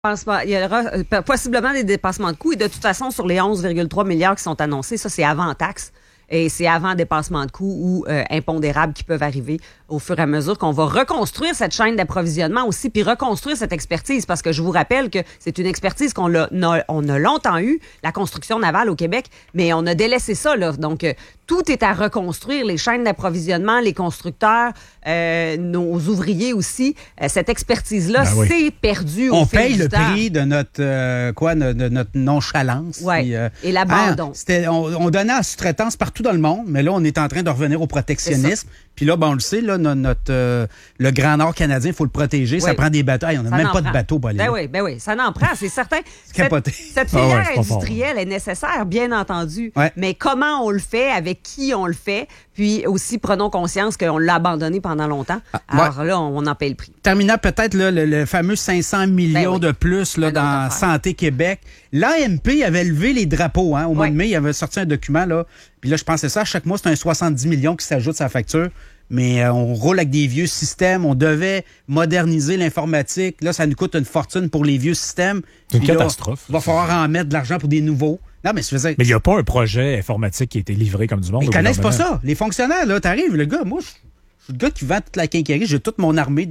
Il y aura possiblement des dépassements de coûts. Et de toute façon, sur les 11,3 milliards qui sont annoncés, ça, c'est avant taxe. Et c'est avant dépassement de coûts ou impondérables qui peuvent arriver au fur et à mesure qu'on va reconstruire cette chaîne d'approvisionnement aussi, puis reconstruire cette expertise. Parce que je vous rappelle que c'est une expertise qu'on a longtemps eue, la construction navale au Québec, mais on a délaissé ça, là. Donc, tout est à reconstruire, les chaînes d'approvisionnement, les constructeurs, nos ouvriers aussi. Cette expertise-là, c'est perdu au fil du temps. On paye le prix de notre nonchalance. Oui, et l'abandon. On donnait à sous-traitance partout dans le monde, mais là, on est en train de revenir au protectionnisme. Puis là, on le sait, là, le Grand Nord canadien, il faut le protéger. Oui. Ça prend des bateaux. Hey, on n'a même pas de bateaux pour aller là. Ben oui, ça n'en prend, c'est certain. Capoté. Cette filière industrielle est nécessaire, bien entendu. Ouais. Mais comment on le fait, avec qui on le fait, puis aussi prenons conscience qu'on l'a abandonné pendant longtemps. Alors là, on en paye le prix. Terminant peut-être là, le fameux 500 millions de plus là, dans Santé Québec. L'AMP avait levé les drapeaux au mois de mai. Il avait sorti un document. Là. Puis là, je pensais ça. Chaque mois, c'est un 70 millions qui s'ajoute à sa facture. Mais on roule avec des vieux systèmes. On devait moderniser l'informatique. Là, ça nous coûte une fortune pour les vieux systèmes. C'est une catastrophe. Il va falloir en mettre de l'argent pour des nouveaux. Non, mais mais il n'y a pas un projet informatique qui a été livré comme du monde. Ils connaissent pas ça. Les fonctionnaires, là, t'arrives, le gars, moi, je suis le gars qui vend toute la quincaillerie. J'ai toute mon armée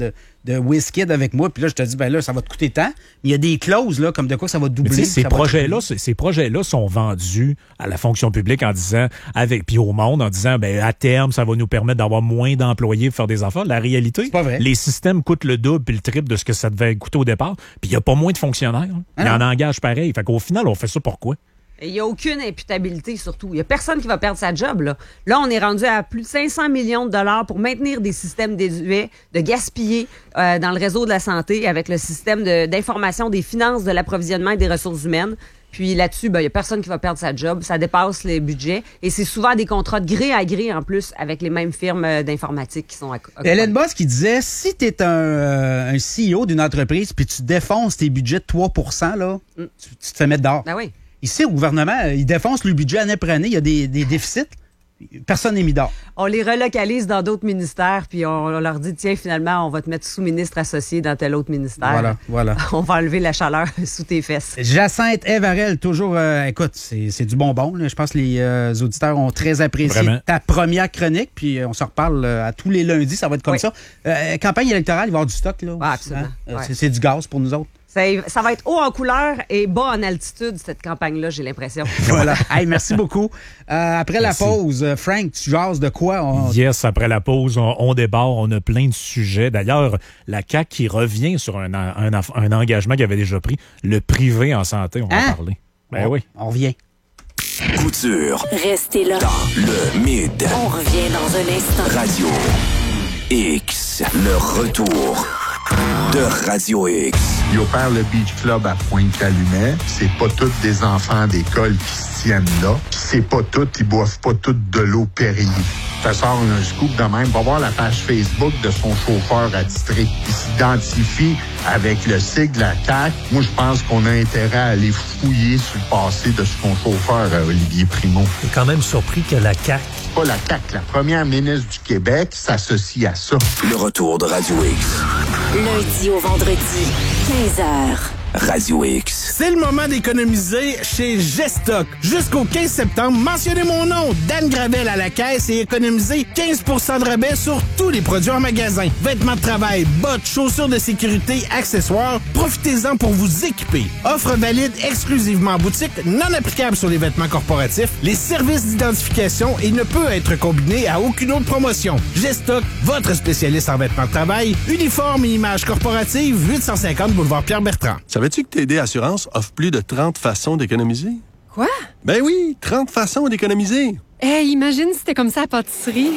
de whisky avec moi. Puis là, je te dis, ben là, ça va te coûter tant. Mais il y a des clauses, là, comme de quoi ça va doubler. Ces projets-là sont vendus à la fonction publique en disant, puis au monde, en disant, ben à terme, ça va nous permettre d'avoir moins d'employés pour faire des affaires. La réalité, c'est pas vrai. Les systèmes coûtent le double puis le triple de ce que ça devait coûter au départ. Puis il n'y a pas moins de fonctionnaires. Il y en engage pareil. Fait qu'au final, on fait ça pourquoi? Il n'y a aucune imputabilité, surtout. Il n'y a personne qui va perdre sa job. Là, on est rendu à plus de 500 millions de dollars pour maintenir des systèmes désuets, de gaspiller dans le réseau de la santé avec le système d'information des finances, de l'approvisionnement et des ressources humaines. Puis là-dessus, il n'y a personne qui va perdre sa job. Ça dépasse les budgets. Et c'est souvent des contrats de gré à gré, en plus, avec les mêmes firmes d'informatique qui sont à Elon Musk qui disait, si tu es un CEO d'une entreprise puis tu défonces tes budgets de 3 % là, tu te fais mettre dehors. Ben oui. Ici, au gouvernement, ils défoncent le budget année après année. Il y a des déficits. Personne n'est mis dehors. On les relocalise dans d'autres ministères, puis on leur dit, tiens, finalement, on va te mettre sous-ministre associé dans tel autre ministère. Voilà. On va enlever la chaleur sous tes fesses. Jacinthe Evarel, toujours, écoute, c'est du bonbon. Là. Je pense que les auditeurs ont très apprécié ta première chronique, puis on se reparle à tous les lundis, ça va être comme ça. Campagne électorale, il va y avoir du stock. Là, absolument. C'est du gaz pour nous autres. Ça va être haut en couleur et bas en altitude, cette campagne-là, j'ai l'impression. Voilà. Hey, merci beaucoup. Après la pause, Frank, tu jases de quoi? Yes, après la pause, on débarque, on a plein de sujets. D'ailleurs, la CAQ qui revient sur un engagement qu'elle avait déjà pris, le privé en santé, on va en parler. Ben oui. On revient. Couture. Restez là. Dans le Mid. On revient dans un instant. Radio X. Le retour de Radio X. Il opère le Beach Club à Pointe-Calumet. C'est pas tous des enfants d'école qui se tiennent là. C'est pas tous, ils boivent pas tous de l'eau Perrier. Ça sort un scoop de même. Va voir la page Facebook de son chauffeur attitré. Il s'identifie avec le sigle de la CAQ. Moi, je pense qu'on a intérêt à aller fouiller sur le passé de son chauffeur, Olivier Primo. Je suis quand même surpris que la CAQ, pas la CAQ, la première ministre du Québec s'associe à ça. Le retour de Radio X. Lundi au vendredi, 15h. Radio X. C'est le moment d'économiser chez Gestock. Jusqu'au 15 septembre, mentionnez mon nom, Dan Gravel à la caisse et économisez 15% de rabais sur tous les produits en magasin. Vêtements de travail, bottes, chaussures de sécurité, accessoires. Profitez-en pour vous équiper. Offre valide exclusivement en boutique, non applicable sur les vêtements corporatifs, les services d'identification et ne peut être combiné à aucune autre promotion. Gestock, votre spécialiste en vêtements de travail, uniforme et images corporatives, 850 boulevard Pierre-Bertrand. Savais-tu que TD Assurance offre plus de 30 façons d'économiser? Quoi? Ben oui, 30 façons d'économiser. Imagine si c'était comme ça à pâtisserie.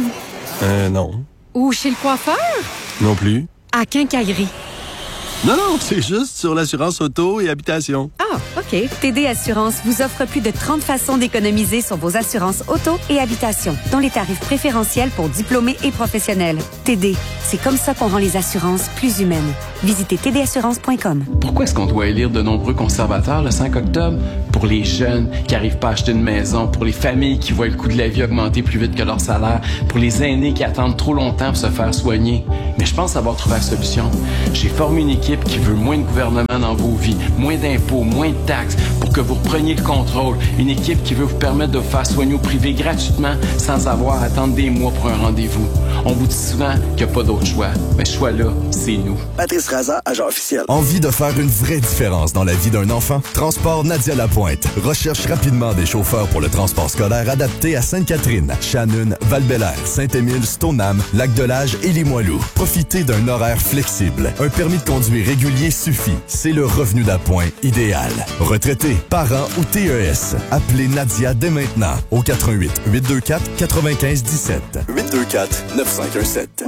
Non. Ou chez le coiffeur? Non plus. À quincaillerie. Non, c'est juste sur l'assurance auto et habitation. Ah, OK. TD Assurance vous offre plus de 30 façons d'économiser sur vos assurances auto et habitation, dont les tarifs préférentiels pour diplômés et professionnels. TD, c'est comme ça qu'on rend les assurances plus humaines. Visitez tdassurance.com. Pourquoi est-ce qu'on doit élire de nombreux conservateurs le 5 octobre? Pour les jeunes qui n'arrivent pas à acheter une maison, pour les familles qui voient le coût de la vie augmenter plus vite que leur salaire, pour les aînés qui attendent trop longtemps pour se faire soigner. Mais je pense avoir trouvé la solution. J'ai formé une équipe équipe qui veut moins de gouvernement dans vos vies, moins d'impôts, moins de taxes, pour que vous repreniez le contrôle. Une équipe qui veut vous permettre de vous faire soigner au privé gratuitement sans avoir à attendre des mois pour un rendez-vous. On vous dit souvent qu'il n'y a pas d'autre choix. Mais ce choix-là, c'est nous. Patrice Raza, agent officiel. Envie de faire une vraie différence dans la vie d'un enfant? Transport Nadia Lapointe recherche rapidement des chauffeurs pour le transport scolaire adapté à Sainte-Catherine, Shannon, Val-Bélair, Saint-Émile, Stoneham, Lac-de-L'Âge et Limoilou. Profitez d'un horaire flexible. Un permis de conduire régulier suffit. C'est le revenu d'appoint idéal. Retraité, parents ou TES. Appelez Nadia dès maintenant au 88 824 95 17 824 9517.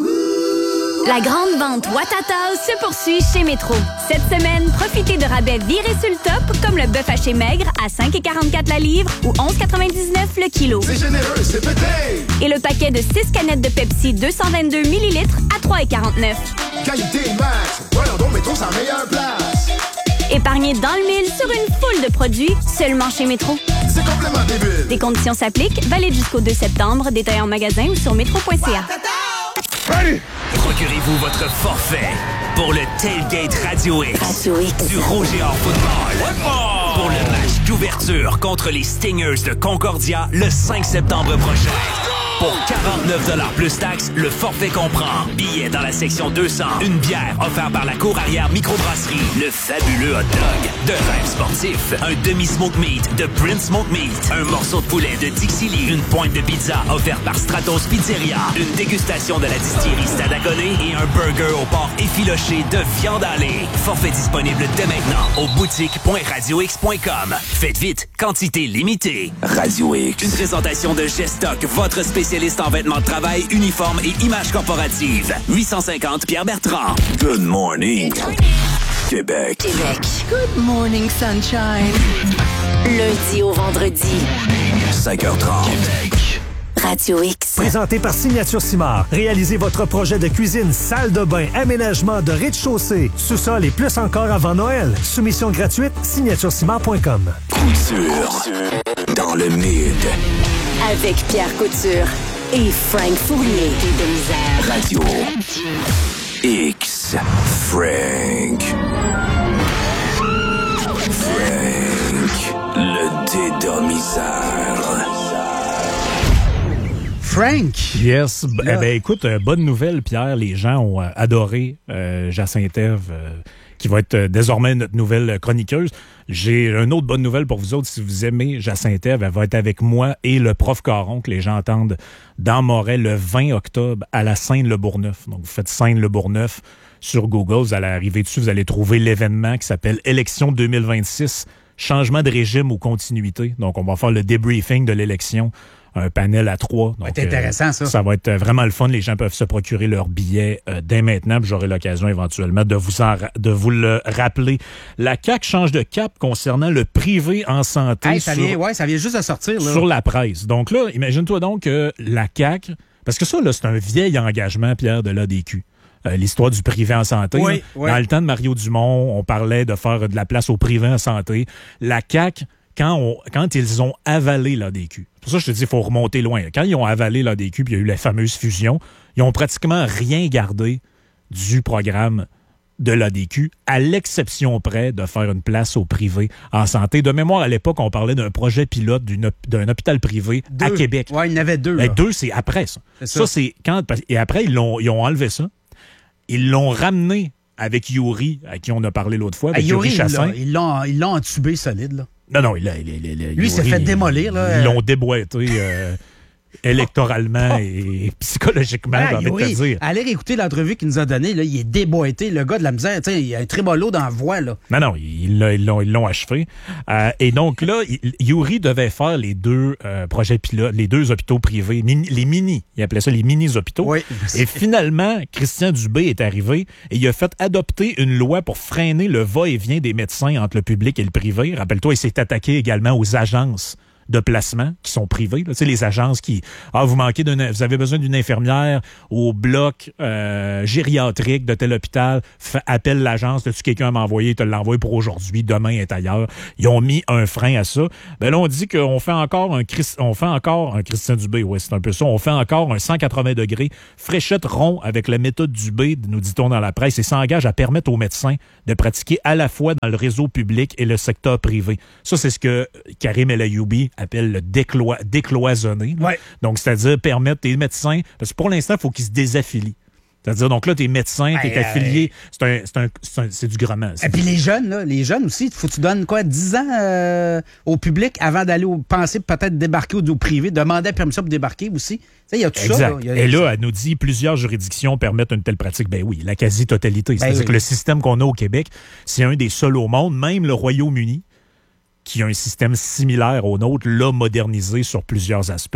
La grande vente Watatao se poursuit chez Métro. Cette semaine, profitez de rabais virés sur le top, comme le bœuf haché maigre à 5,44 la livre ou 11,99 le kilo. C'est généreux, c'est pété! Et le paquet de 6 canettes de Pepsi 222 ml à 3,49. Qualité max! Voilà donc Métro, sa meilleure place! Épargnez dans le mille sur une foule de produits seulement chez Métro. C'est complètement débile! Des conditions s'appliquent, valide jusqu'au 2 septembre, détail en magasin ou sur métro.ca. Procurez-vous votre forfait pour le Tailgate Radio X du Roger Hors Football. Pour le match d'ouverture contre les Stingers de Concordia le 5 septembre prochain. Pour 49$ plus taxes, le forfait comprend billets dans la section 200, une bière offerte par la cour arrière microbrasserie, le fabuleux hot dog de Rêve Sportif, un demi-smoke meat de Prince Smoke Meat, un morceau de poulet de Dixie Lee, une pointe de pizza offerte par Stratos Pizzeria, une dégustation de la distillerie Stadaconé et un burger au porc effiloché de viande hachée. Forfait disponible dès maintenant au boutique.radiox.com. Faites vite, quantité limitée. Radio X. Une présentation de Gestock, votre spécialiste en vêtements de travail, uniformes et images corporatives. 850 Pierre-Bertrand. Good morning, Québec. Good morning, sunshine. Lundi au vendredi. 5h30. Radio X. Présenté par Signature Simard. Réalisez votre projet de cuisine, salle de bain, aménagement de rez-de-chaussée, sous-sol et plus encore avant Noël. Soumission gratuite, signaturesimard.com. Couture. Dans le mid. Avec Pierre Couture et Frank Fournier. Radio X. Frank. Le dédomiseur. Frank! Yes. Écoute, bonne nouvelle, Pierre. Les gens ont adoré Jacinthe Ève, qui va être désormais notre nouvelle chroniqueuse. J'ai une autre bonne nouvelle pour vous autres. Si vous aimez Jacinthe Ève, elle va être avec moi et le prof Caron, que les gens entendent dans Moret le 20 octobre à la Seine-le-Bourgneuf. Donc, vous faites Seine-le-Bourgneuf sur Google. Vous allez arriver dessus, vous allez trouver l'événement qui s'appelle Élection 2026, changement de régime ou continuité. Donc, on va faire le débriefing de l'élection. Un panel à 3. Ça va être intéressant, ça. Ça va être vraiment le fun. Les gens peuvent se procurer leurs billets dès maintenant. J'aurai l'occasion éventuellement de vous le rappeler. La CAQ change de cap concernant le privé en santé. Hey, ça vient juste de sortir. Là. Sur la presse. Donc là, imagine-toi donc que la CAQ... Parce que ça, là, c'est un vieil engagement, Pierre, de l'ADQ. L'histoire du privé en santé. Oui. Dans le temps de Mario Dumont, on parlait de faire de la place au privé en santé. La CAQ, quand ils ont avalé l'ADQ, c'est pour ça que je te dis, il faut remonter loin. Quand ils ont avalé l'ADQ, puis il y a eu la fameuse fusion, ils ont pratiquement rien gardé du programme de l'ADQ, à l'exception près de faire une place au privé en santé. De mémoire, à l'époque, on parlait d'un projet pilote d'un hôpital privé à Québec. Oui, il y en avait 2. Ben, 2, c'est après ça. Ça, c'est quand... Et après, ils ont enlevé ça. Ils l'ont ramené avec Yuri, à qui on a parlé l'autre fois, avec Yuri Chassin. Ils l'ont entubé solide, là. Non, lui, il s'est fait démolir. Là. Ils l'ont déboîté électoralement et psychologiquement, j'ai envie de te dire. Allez réécouter l'entrevue qu'il nous a donnée. Là, il est déboîté. Le gars de la misère, il a un trémolo dans la voix. Là. Non, ils l'ont achevé. Et donc là, Yuri devait faire les 2 projets pilotes, les 2 hôpitaux privés, les mini. Il appelait ça les mini-hôpitaux. Oui. Et finalement, Christian Dubé est arrivé et il a fait adopter une loi pour freiner le va-et-vient des médecins entre le public et le privé. Rappelle-toi, il s'est attaqué également aux agences de placement qui sont privés. Tu sais, les agences qui... vous avez besoin d'une infirmière au bloc gériatrique de tel hôpital, appelle l'agence, as-tu quelqu'un à m'envoyer, te l'envoie pour aujourd'hui, demain est ailleurs. Ils ont mis un frein à ça. Ben là, on dit qu'on fait encore un Christian Dubé, ouais, c'est un peu ça. On fait encore un 180 degrés, fréchette rond avec la méthode Dubé, nous dit-on dans la presse, et s'engage à permettre aux médecins de pratiquer à la fois dans le réseau public et le secteur privé. Ça, c'est ce que Karim El Ayoumi appelle le décloisonner. Ouais. Donc, c'est-à-dire permettre tes médecins, parce que pour l'instant, il faut qu'ils se désaffilient. C'est-à-dire, donc là, t'es médecin, t'es affilié, c'est du gréement. Et puis les jeunes aussi, faut que tu donnes 10 ans au public avant d'aller penser peut-être débarquer au privé, demander la permission pour débarquer aussi. Il y a tout exact. ça. Et là, elle nous dit plusieurs juridictions permettent une telle pratique. Ben oui, la quasi-totalité. C'est-à-dire que le système qu'on a au Québec, c'est un des seuls au monde, même le Royaume-Uni, qui a un système similaire au nôtre, l'a modernisé sur plusieurs aspects.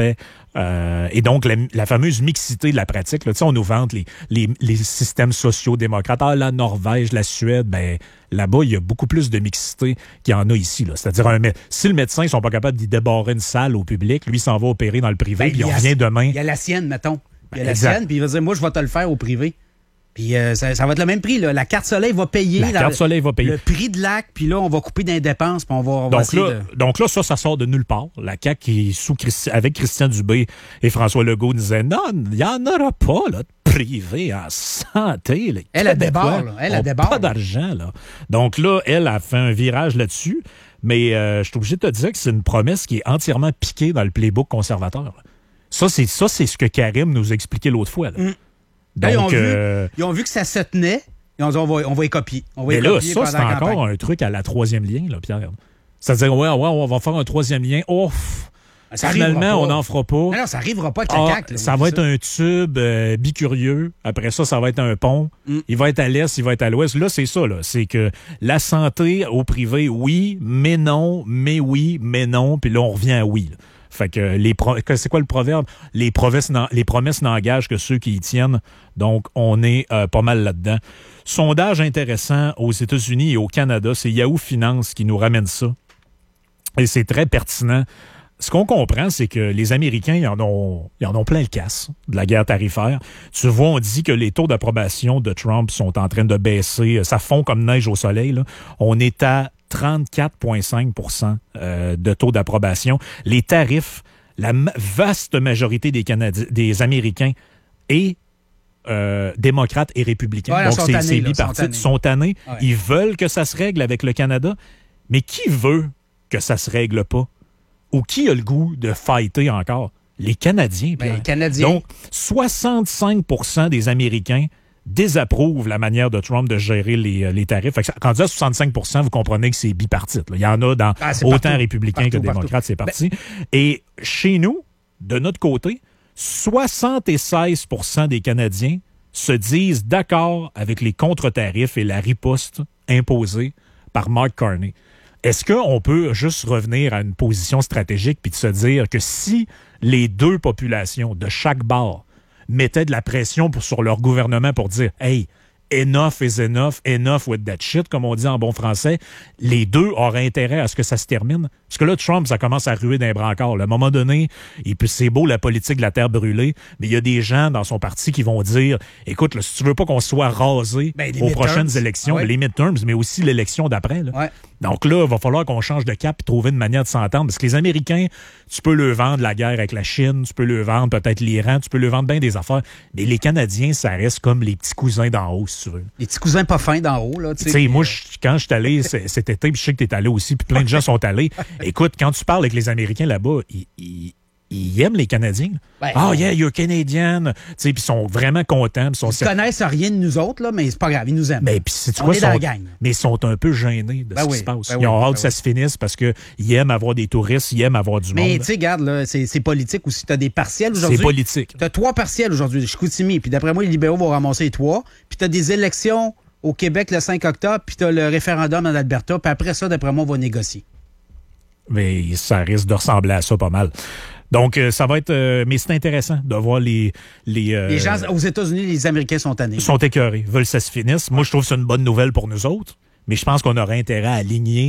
Et donc, la fameuse mixité de la pratique, là, on nous vante les systèmes sociaux-démocrates. La Norvège, la Suède, ben là-bas, il y a beaucoup plus de mixité qu'il y en a ici. Là. C'est-à-dire, si le médecin ne sont pas capables d'y débarrer une salle au public, lui s'en va opérer dans le privé, puis il revient demain. Il y a la sienne, mettons. Il y a la sienne, puis il va dire, moi, je vais te le faire au privé. Puis ça va être le même prix. Là. La carte soleil va payer. Le prix de l'AQ, puis là, on va couper dans les dépenses, puis on va essayer donc là, ça sort de nulle part. La CAQ, qui avec Christian Dubé et François Legault, disait non, il n'y en aura pas là, de privé en santé. Elle a débarre. Elle a débarre. Pas d'argent. Là. Donc là, elle a fait un virage là-dessus. Mais je suis obligé de te dire que c'est une promesse qui est entièrement piquée dans le playbook conservateur. Là. Ça, c'est ce que Karim nous expliquait l'autre fois. Là. Donc, ils ont vu que ça se tenait. Ils ont dit, on va y copier. Mais là, ça, c'est encore un truc à la troisième lien, là, Pierre. C'est-à-dire, on va faire un troisième lien. Finalement, on n'en fera pas. Non, ça n'arrivera pas avec la CAQ. Ça va être un tube bicurieux. Après ça va être un pont. Il va être à l'est, il va être à l'ouest. Là, c'est ça. Là. C'est que la santé au privé, oui, mais non, mais oui, mais non. Puis là, on revient à oui. Là. Fait que c'est quoi le proverbe? Les promesses n'engagent que ceux qui y tiennent. Donc, on est pas mal là-dedans. Sondage intéressant aux États-Unis et au Canada, c'est Yahoo Finance qui nous ramène ça. Et c'est très pertinent. Ce qu'on comprend, c'est que les Américains, ils en ont plein le casse de la guerre tarifaire. Tu vois, on dit que les taux d'approbation de Trump sont en train de baisser. Ça fond comme neige au soleil. Là. On est à 34,5 de taux d'approbation. Les tarifs, la vaste majorité des Américains et démocrates et républicains, donc c'est bipartite, sont tannés. Ouais. Ils veulent que ça se règle avec le Canada, mais qui veut que ça se règle pas? Ou qui a le goût de fighter encore? Les Canadiens. Les Canadiens. Donc, 65 des Américains désapprouvent la manière de Trump de gérer les tarifs. Quand on dit à 65 vous comprenez que c'est bipartite. Là. Il y en a dans autant républicains que démocrates, c'est parti. Et chez nous, de notre côté, 76 des Canadiens se disent d'accord avec les contre-tarifs et la riposte imposée par Mark Carney. Est-ce qu'on peut juste revenir à une position stratégique puis de se dire que si les deux populations de chaque bord mettaient de la pression sur leur gouvernement pour dire « Hey, enough is enough with that shit », comme on dit en bon français, les deux auraient intérêt à ce que ça se termine. Parce que là, Trump, ça commence à ruer d'un brancard. À un moment donné, et puis c'est beau la politique de la terre brûlée, mais il y a des gens dans son parti qui vont dire « Écoute, là, si tu veux pas qu'on soit rasé aux prochaines élections, les midterms, mais aussi l'élection d'après, là, donc là, il va falloir qu'on change de cap et trouver une manière de s'entendre. Parce que les Américains, tu peux leur vendre la guerre avec la Chine, tu peux leur vendre peut-être l'Iran, tu peux leur vendre bien des affaires. Mais les Canadiens, ça reste comme les petits cousins d'en haut, si tu veux. Les petits cousins pas fins d'en haut, là. Tu sais, moi, quand je suis allé cet été, puis je sais que tu es allé aussi, puis plein de gens sont allés. Écoute, quand tu parles avec les Américains là-bas, ils aiment les Canadiens. You're Canadian. Tu sais, puis ils sont vraiment contents. Ils connaissent rien de nous autres, là, mais c'est pas grave, ils nous aiment. Mais puis c'est quoi, dans la gang. Mais ils sont un peu gênés de ce qui se passe. Ils ont hâte que ça se finisse parce qu'ils aiment avoir des touristes, ils aiment avoir du monde. Mais tu sais, regarde, là, c'est politique aussi. Tu as des partiels aujourd'hui. C'est politique. Tu as 3 partiels aujourd'hui, Chicoutimi. Puis d'après moi, les libéraux vont ramasser les 3. Puis tu as des élections au Québec le 5 octobre. Puis tu as le référendum en Alberta. Puis après ça, d'après moi, on va négocier. Mais ça risque de ressembler à ça pas mal. Donc, ça va être... mais c'est intéressant de voir les gens aux États-Unis, les Américains sont tannés. Sont écœurés, veulent que ça se finisse. Moi, je trouve que c'est une bonne nouvelle pour nous autres, mais je pense qu'on aurait intérêt à aligner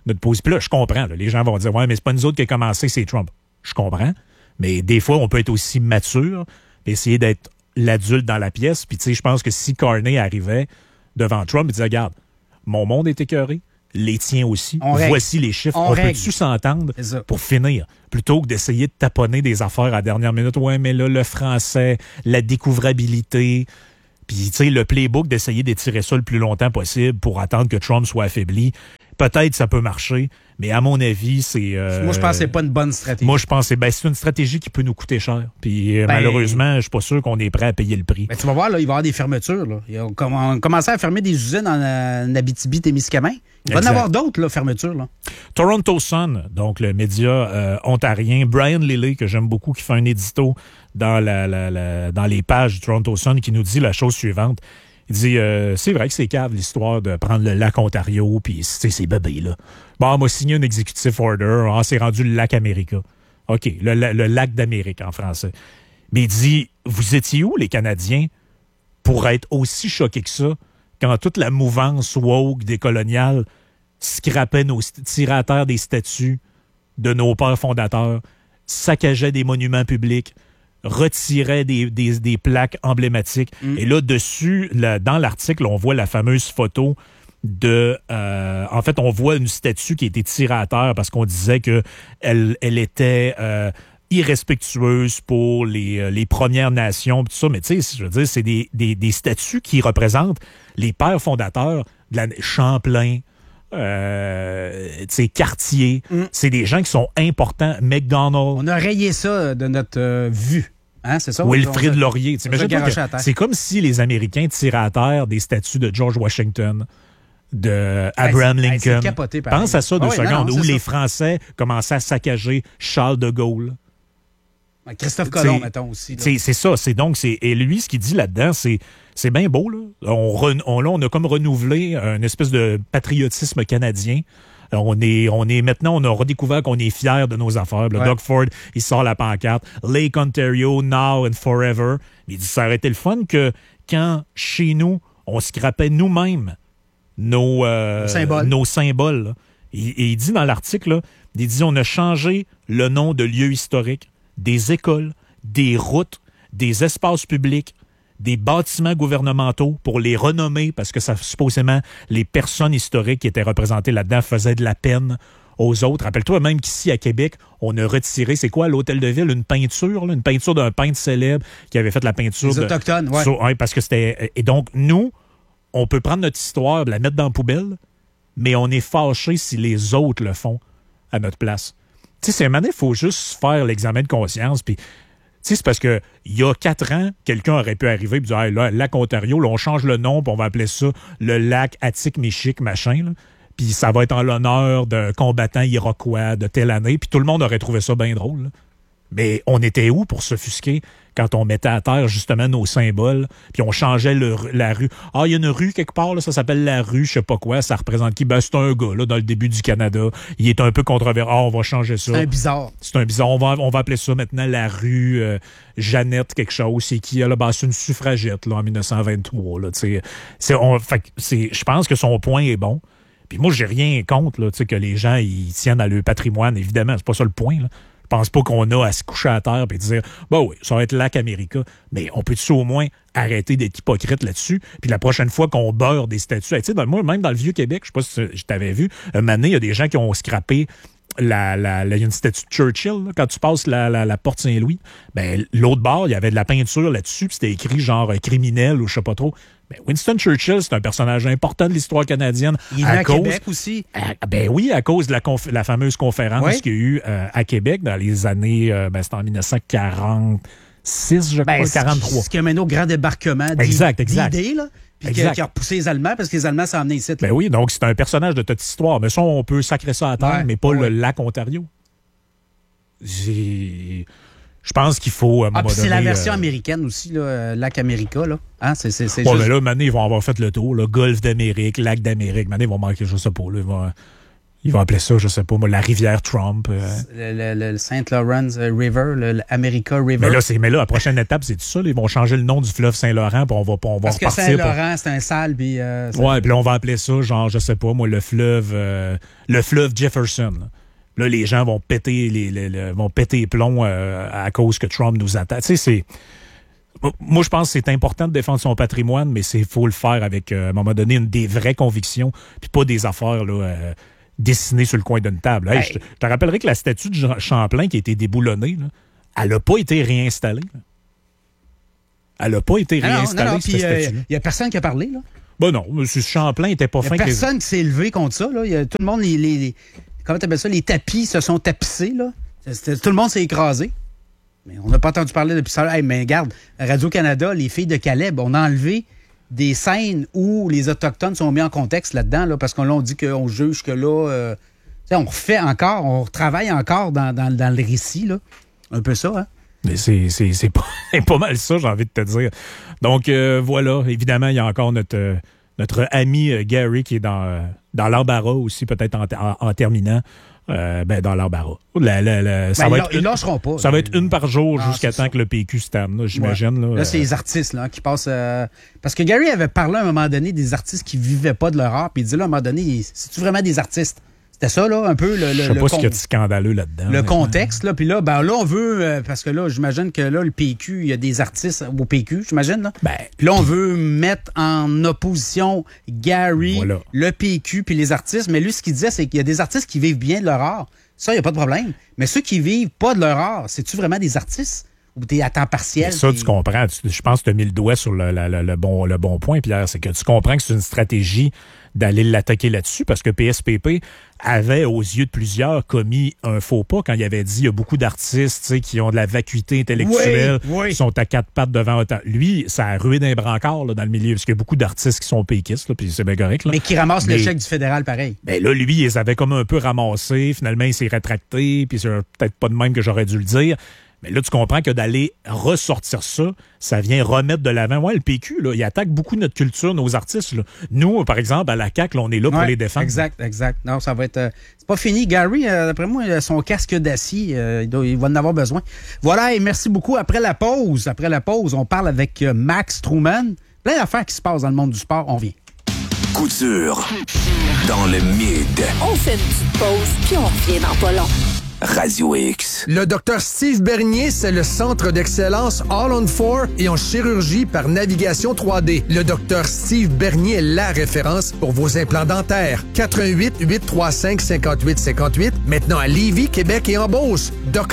notre position. Puis là, je comprends. Là, les gens vont dire, ouais, mais c'est pas nous autres qui a commencé, c'est Trump. Je comprends. Mais des fois, on peut être aussi mature et essayer d'être l'adulte dans la pièce. Puis, tu sais, je pense que si Carney arrivait devant Trump, il disait, regarde, mon monde est écœuré, les tiens aussi. Voici les chiffres. On peut-tu s'entendre pour finir? Plutôt que d'essayer de taponner des affaires à la dernière minute. Ouais, mais là, le français, la découvrabilité, puis, tu sais, le playbook d'essayer d'étirer ça le plus longtemps possible pour attendre que Trump soit affaibli. Peut-être ça peut marcher, mais à mon avis, c'est... moi, je pense que c'est pas une bonne stratégie. Moi, je pense que c'est une stratégie qui peut nous coûter cher. Puis malheureusement, je suis pas sûr qu'on est prêt à payer le prix. Tu vas voir, là, il va y avoir des fermetures. Là. On a commencé à fermer des usines en Abitibi-Témiscamingue. Il va y en avoir d'autres, là, fermetures. Là. Toronto Sun, donc le média ontarien, Brian Lilley, que j'aime beaucoup, qui fait un édito dans les pages du Toronto Sun, qui nous dit la chose suivante. Il dit, c'est vrai que c'est cave l'histoire de prendre le lac Ontario, puis ces bébés-là. Bon, on m'a signé un executive order, c'est rendu le lac America. OK, le lac d'Amérique en français. Mais il dit, vous étiez où, les Canadiens, pour être aussi choqués que ça, quand toute la mouvance woke décoloniale scrapait tirait à terre des statues de nos pères fondateurs, saccageait des monuments publics, retirait des plaques emblématiques. Et là, dessus, dans l'article, on voit la fameuse photo de... en fait, on voit une statue qui a été tirée à terre parce qu'on disait qu'elle était irrespectueuse pour les Premières Nations, tout ça. Mais tu sais, je veux dire, c'est des statues qui représentent les pères fondateurs de Champlain, Cartier. C'est des gens qui sont importants. McDonald's. On a rayé ça de notre vue. Hein, c'est ça? Wilfrid Laurier. C'est comme si les Américains tiraient à terre des statues de George Washington, de Abraham Lincoln. Capoté, pense à ça 2 secondes, où les Français commençaient à saccager Charles de Gaulle. Christophe Colomb, mettons aussi. C'est ça. Et lui, ce qu'il dit là-dedans, c'est bien beau. Là. On a comme renouvelé une espèce de patriotisme canadien. Maintenant, on a redécouvert qu'on est fiers de nos affaires. Ouais. Doug Ford, il sort la pancarte. Lake Ontario, now and forever. Il dit, ça aurait été le fun que quand, chez nous, on scrapait nous-mêmes nos symboles. Et il dit dans l'article, là, il dit, on a changé le nom de lieux historiques, des écoles, des routes, des espaces publics, des bâtiments gouvernementaux pour les renommer parce que ça, supposément, les personnes historiques qui étaient représentées là-dedans faisaient de la peine aux autres. Rappelle-toi même qu'ici, à Québec, on a retiré, c'est quoi, à l'Hôtel de Ville, une peinture d'un peintre célèbre qui avait fait la peinture... Les Autochtones, ouais. Parce que c'était... Et donc, nous, on peut prendre notre histoire, la mettre dans la poubelle, mais on est fâché si les autres le font à notre place. Tu sais, c'est un moment donné, il faut juste faire l'examen de conscience, puis... C'est parce que il y a 4 ans, quelqu'un aurait pu arriver et dire hey, là, lac Ontario, là, on change le nom puis on va appeler ça le lac Attic-Michique, machin. Puis ça va être en l'honneur d'un combattant iroquois de telle année. Puis tout le monde aurait trouvé ça bien drôle. Là. Mais on était où pour s'offusquer quand on mettait à terre justement nos symboles puis on changeait la rue. Ah, il y a une rue quelque part, là, ça s'appelle la rue, je sais pas quoi. Ça représente qui? Ben, c'est un gars là, dans le début du Canada. Il est un peu controversé. Ah, on va changer ça. C'est un bizarre. C'est un bizarre. On va appeler ça maintenant la rue Jeannette quelque chose. C'est qui? Là, ben, c'est une suffragette là, en 1923. Là, je pense que son point est bon. Puis moi, j'ai rien contre là, que les gens ils tiennent à leur patrimoine. Évidemment, c'est pas ça le point. Là. Je pense pas qu'on a à se coucher à terre et dire oui, ça va être lac America, mais on peut-tu au moins arrêter d'être hypocrite là-dessus? Puis la prochaine fois qu'on beurre des statues, tu sais, moi, même dans le Vieux-Québec, je sais pas si je t'avais vu, un moment donné, il y a des gens qui ont scrappé il y a une statue de Churchill, là, quand tu passes la porte Saint-Louis, ben, l'autre bord, il y avait de la peinture là-dessus, puis c'était écrit genre criminel ou je sais pas trop. Ben, Winston Churchill, c'est un personnage important de l'histoire canadiine. Il est à Québec aussi. Ben oui, à cause de la fameuse conférence qu'il y a eu à Québec dans les années, c'était en 1946, je crois, 43. Ce qui a mené au grand débarquement d'idées, là. Puis qui a repoussé les Allemands parce que les Allemands s'en amenaient ici. Ben oui, donc c'est un personnage de toute histoire. Mais ça, on peut sacrer ça à terre, mais pas le lac Ontario. Je pense qu'il faut, à un moment donné... c'est la version américaine aussi, là, lac America, là. Hein, c'est juste... mais là, maintenant, ils vont avoir fait le tour, là, Golfe d'Amérique, lac d'Amérique. Maintenant, ils vont manquer, je sais pas, là, Ils vont appeler ça, je sais pas moi, la rivière Trump. Le Saint Lawrence River, l'America River. Mais là, la prochaine étape, c'est tout ça. Là, ils vont changer le nom du fleuve Saint-Laurent, puis on va Parce repartir. que Saint-Laurent, c'est un sale, puis... ouais, puis là, on va appeler ça, genre, je sais pas moi, le fleuve Jefferson. Là, les gens vont péter les plombs à cause que Trump nous attaque. Tu sais, c'est... Moi, je pense que c'est important de défendre son patrimoine, mais il faut le faire avec, à un moment donné, des vraies convictions, puis pas des affaires là, dessinées sur le coin d'une table. Hey, je te rappellerai que la statue de Champlain qui a été déboulonnée, là, elle n'a pas été réinstallée. Là. Elle n'a pas été réinstallée, non, cette statue-là. Il n'y a personne qui a parlé, là. Ben non, M. Champlain n'était pas fin. Il n'y a personne qui s'est élevé contre ça, là. Tout le monde, comment tu appelles ça, les tapis se sont tapissés, là. Tout le monde s'est écrasé. Mais on n'a pas entendu parler depuis ça. Hey, mais regarde, Radio-Canada, les filles de Caleb, on a enlevé des scènes où les Autochtones sont mis en contexte là-dedans, là, parce qu'on dit qu'on juge que là, on refait encore, on retravaille encore dans le récit, là. Un peu ça, hein? Mais c'est pas mal ça, j'ai envie de te dire. Donc, voilà, évidemment, il y a encore notre ami Gary qui est dans l'embarras aussi, peut-être en terminant. Dans l'embarras. Ils lâcheront pas. Ça va être une par jour jusqu'à temps que le PQ se termine, j'imagine. Ouais. Là, c'est les artistes là, qui passent... Parce que Gary avait parlé à un moment donné des artistes qui vivaient pas de leur art, puis il dit là, à un moment donné, c'est-tu vraiment des artistes? C'était ça, là, un peu le je sais pas ce qu'il y a de scandaleux là-dedans. Le contexte, là. Puis là, là, on veut... parce que là, j'imagine que là, le PQ, il y a des artistes au PQ, j'imagine, là. Puis là, on veut mettre en opposition Gary, le PQ, puis les artistes. Mais lui, ce qu'il disait, c'est qu'il y a des artistes qui vivent bien de leur art. Ça, il n'y a pas de problème. Mais ceux qui vivent pas de leur art, c'est-tu vraiment des artistes? Ou t'es à temps partiel? Ça, tu comprends. Je pense que tu as mis le doigt sur le bon point, Pierre. C'est que tu comprends que c'est une stratégie d'aller l'attaquer là-dessus, parce que PSPP avait, aux yeux de plusieurs, commis un faux pas quand il avait dit il y a beaucoup d'artistes qui ont de la vacuité intellectuelle, qui sont à quatre pattes devant autant. Lui, ça a rué d'un brancard là, dans le milieu, parce qu'il y a beaucoup d'artistes qui sont péquistes, puis c'est bien correct. Là. Mais qui ramassent le chèque du fédéral pareil. Ben là, lui, il les avait comme un peu ramassés. Finalement, il s'est rétracté, puis c'est peut-être pas de même que j'aurais dû le dire. Mais là, tu comprends que d'aller ressortir ça vient remettre de l'avant. Ouais, le PQ, là, il attaque beaucoup notre culture, nos artistes. Là. Nous, par exemple, à la CAQ, là, on est là pour les défendre. Exact. Non, ça va être... c'est pas fini. Gary, d'après moi, son casque d'acier, il va en avoir besoin. Voilà, et merci beaucoup. Après la pause, on parle avec Max Truman. Plein d'affaires qui se passent dans le monde du sport. On vient. Couture dans le mid. On fait une petite pause, puis on revient dans pas long. Radio X. Le Dr Steve Bernier, c'est le centre d'excellence All on 4 et en chirurgie par navigation 3D. Le Dr Steve Bernier est la référence pour vos implants dentaires. 88-835-5858. Maintenant à Lévis, Québec et en Beauce.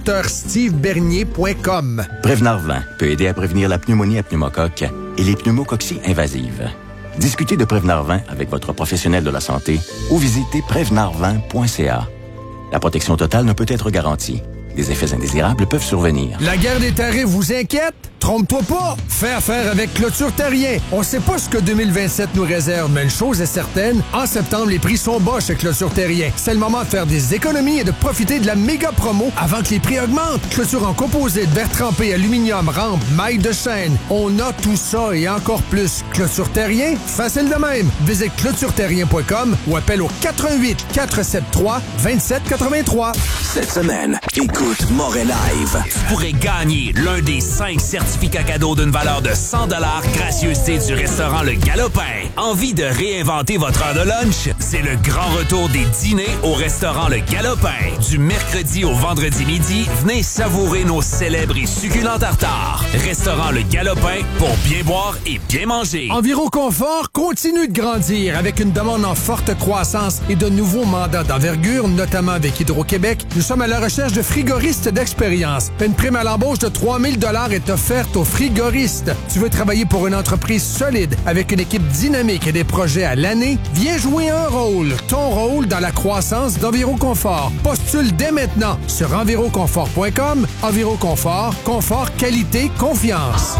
drstevebernier.com. Prévenard 20 peut aider à prévenir la pneumonie à pneumocoque et les pneumococcies invasives. Discutez de Prévenard 20 avec votre professionnel de la santé ou visitez prévenard20.ca. La protection totale ne peut être garantie. Des effets indésirables peuvent survenir. La guerre des tarifs vous inquiète? Trompe-toi pas! Fais affaire avec Clôture Terrien. On sait pas ce que 2027 nous réserve, mais une chose est certaine, en septembre, les prix sont bas chez Clôture Terrien. C'est le moment de faire des économies et de profiter de la méga promo avant que les prix augmentent. Clôture en composite, verre trempé, aluminium, rampe, maille de chaîne. On a tout ça et encore plus. Clôture Terrien, facile de même. Visite clôtureterrien.com ou appelle au 88 473 2783. Cette semaine, écoute Moret Live. Tu pourrais gagner l'un des 5 certificats cadeaux d'une valeur de 100 $, gracieuseté du restaurant Le Galopin. Envie de réinventer votre heure de lunch? C'est le grand retour des dîners au restaurant Le Galopin. Du mercredi au vendredi midi, venez savourer nos célèbres et succulents tartares. Restaurant Le Galopin pour bien boire et bien manger. Enviroconfort continue de grandir avec une demande en forte croissance et de nouveaux mandats d'envergure, notamment avec Hydro-Québec. Nous sommes à la recherche de frigoristes d'expérience. Une prime à l'embauche de 3000 $ est offerte aux frigoristes. Tu veux travailler pour une entreprise solide avec une équipe dynamique et des projets à l'année? Viens jouer un rôle. Ton rôle dans la croissance d'Enviroconfort. Postule dès maintenant sur enviroconfort.com. Enviroconfort, confort, qualité, confiance.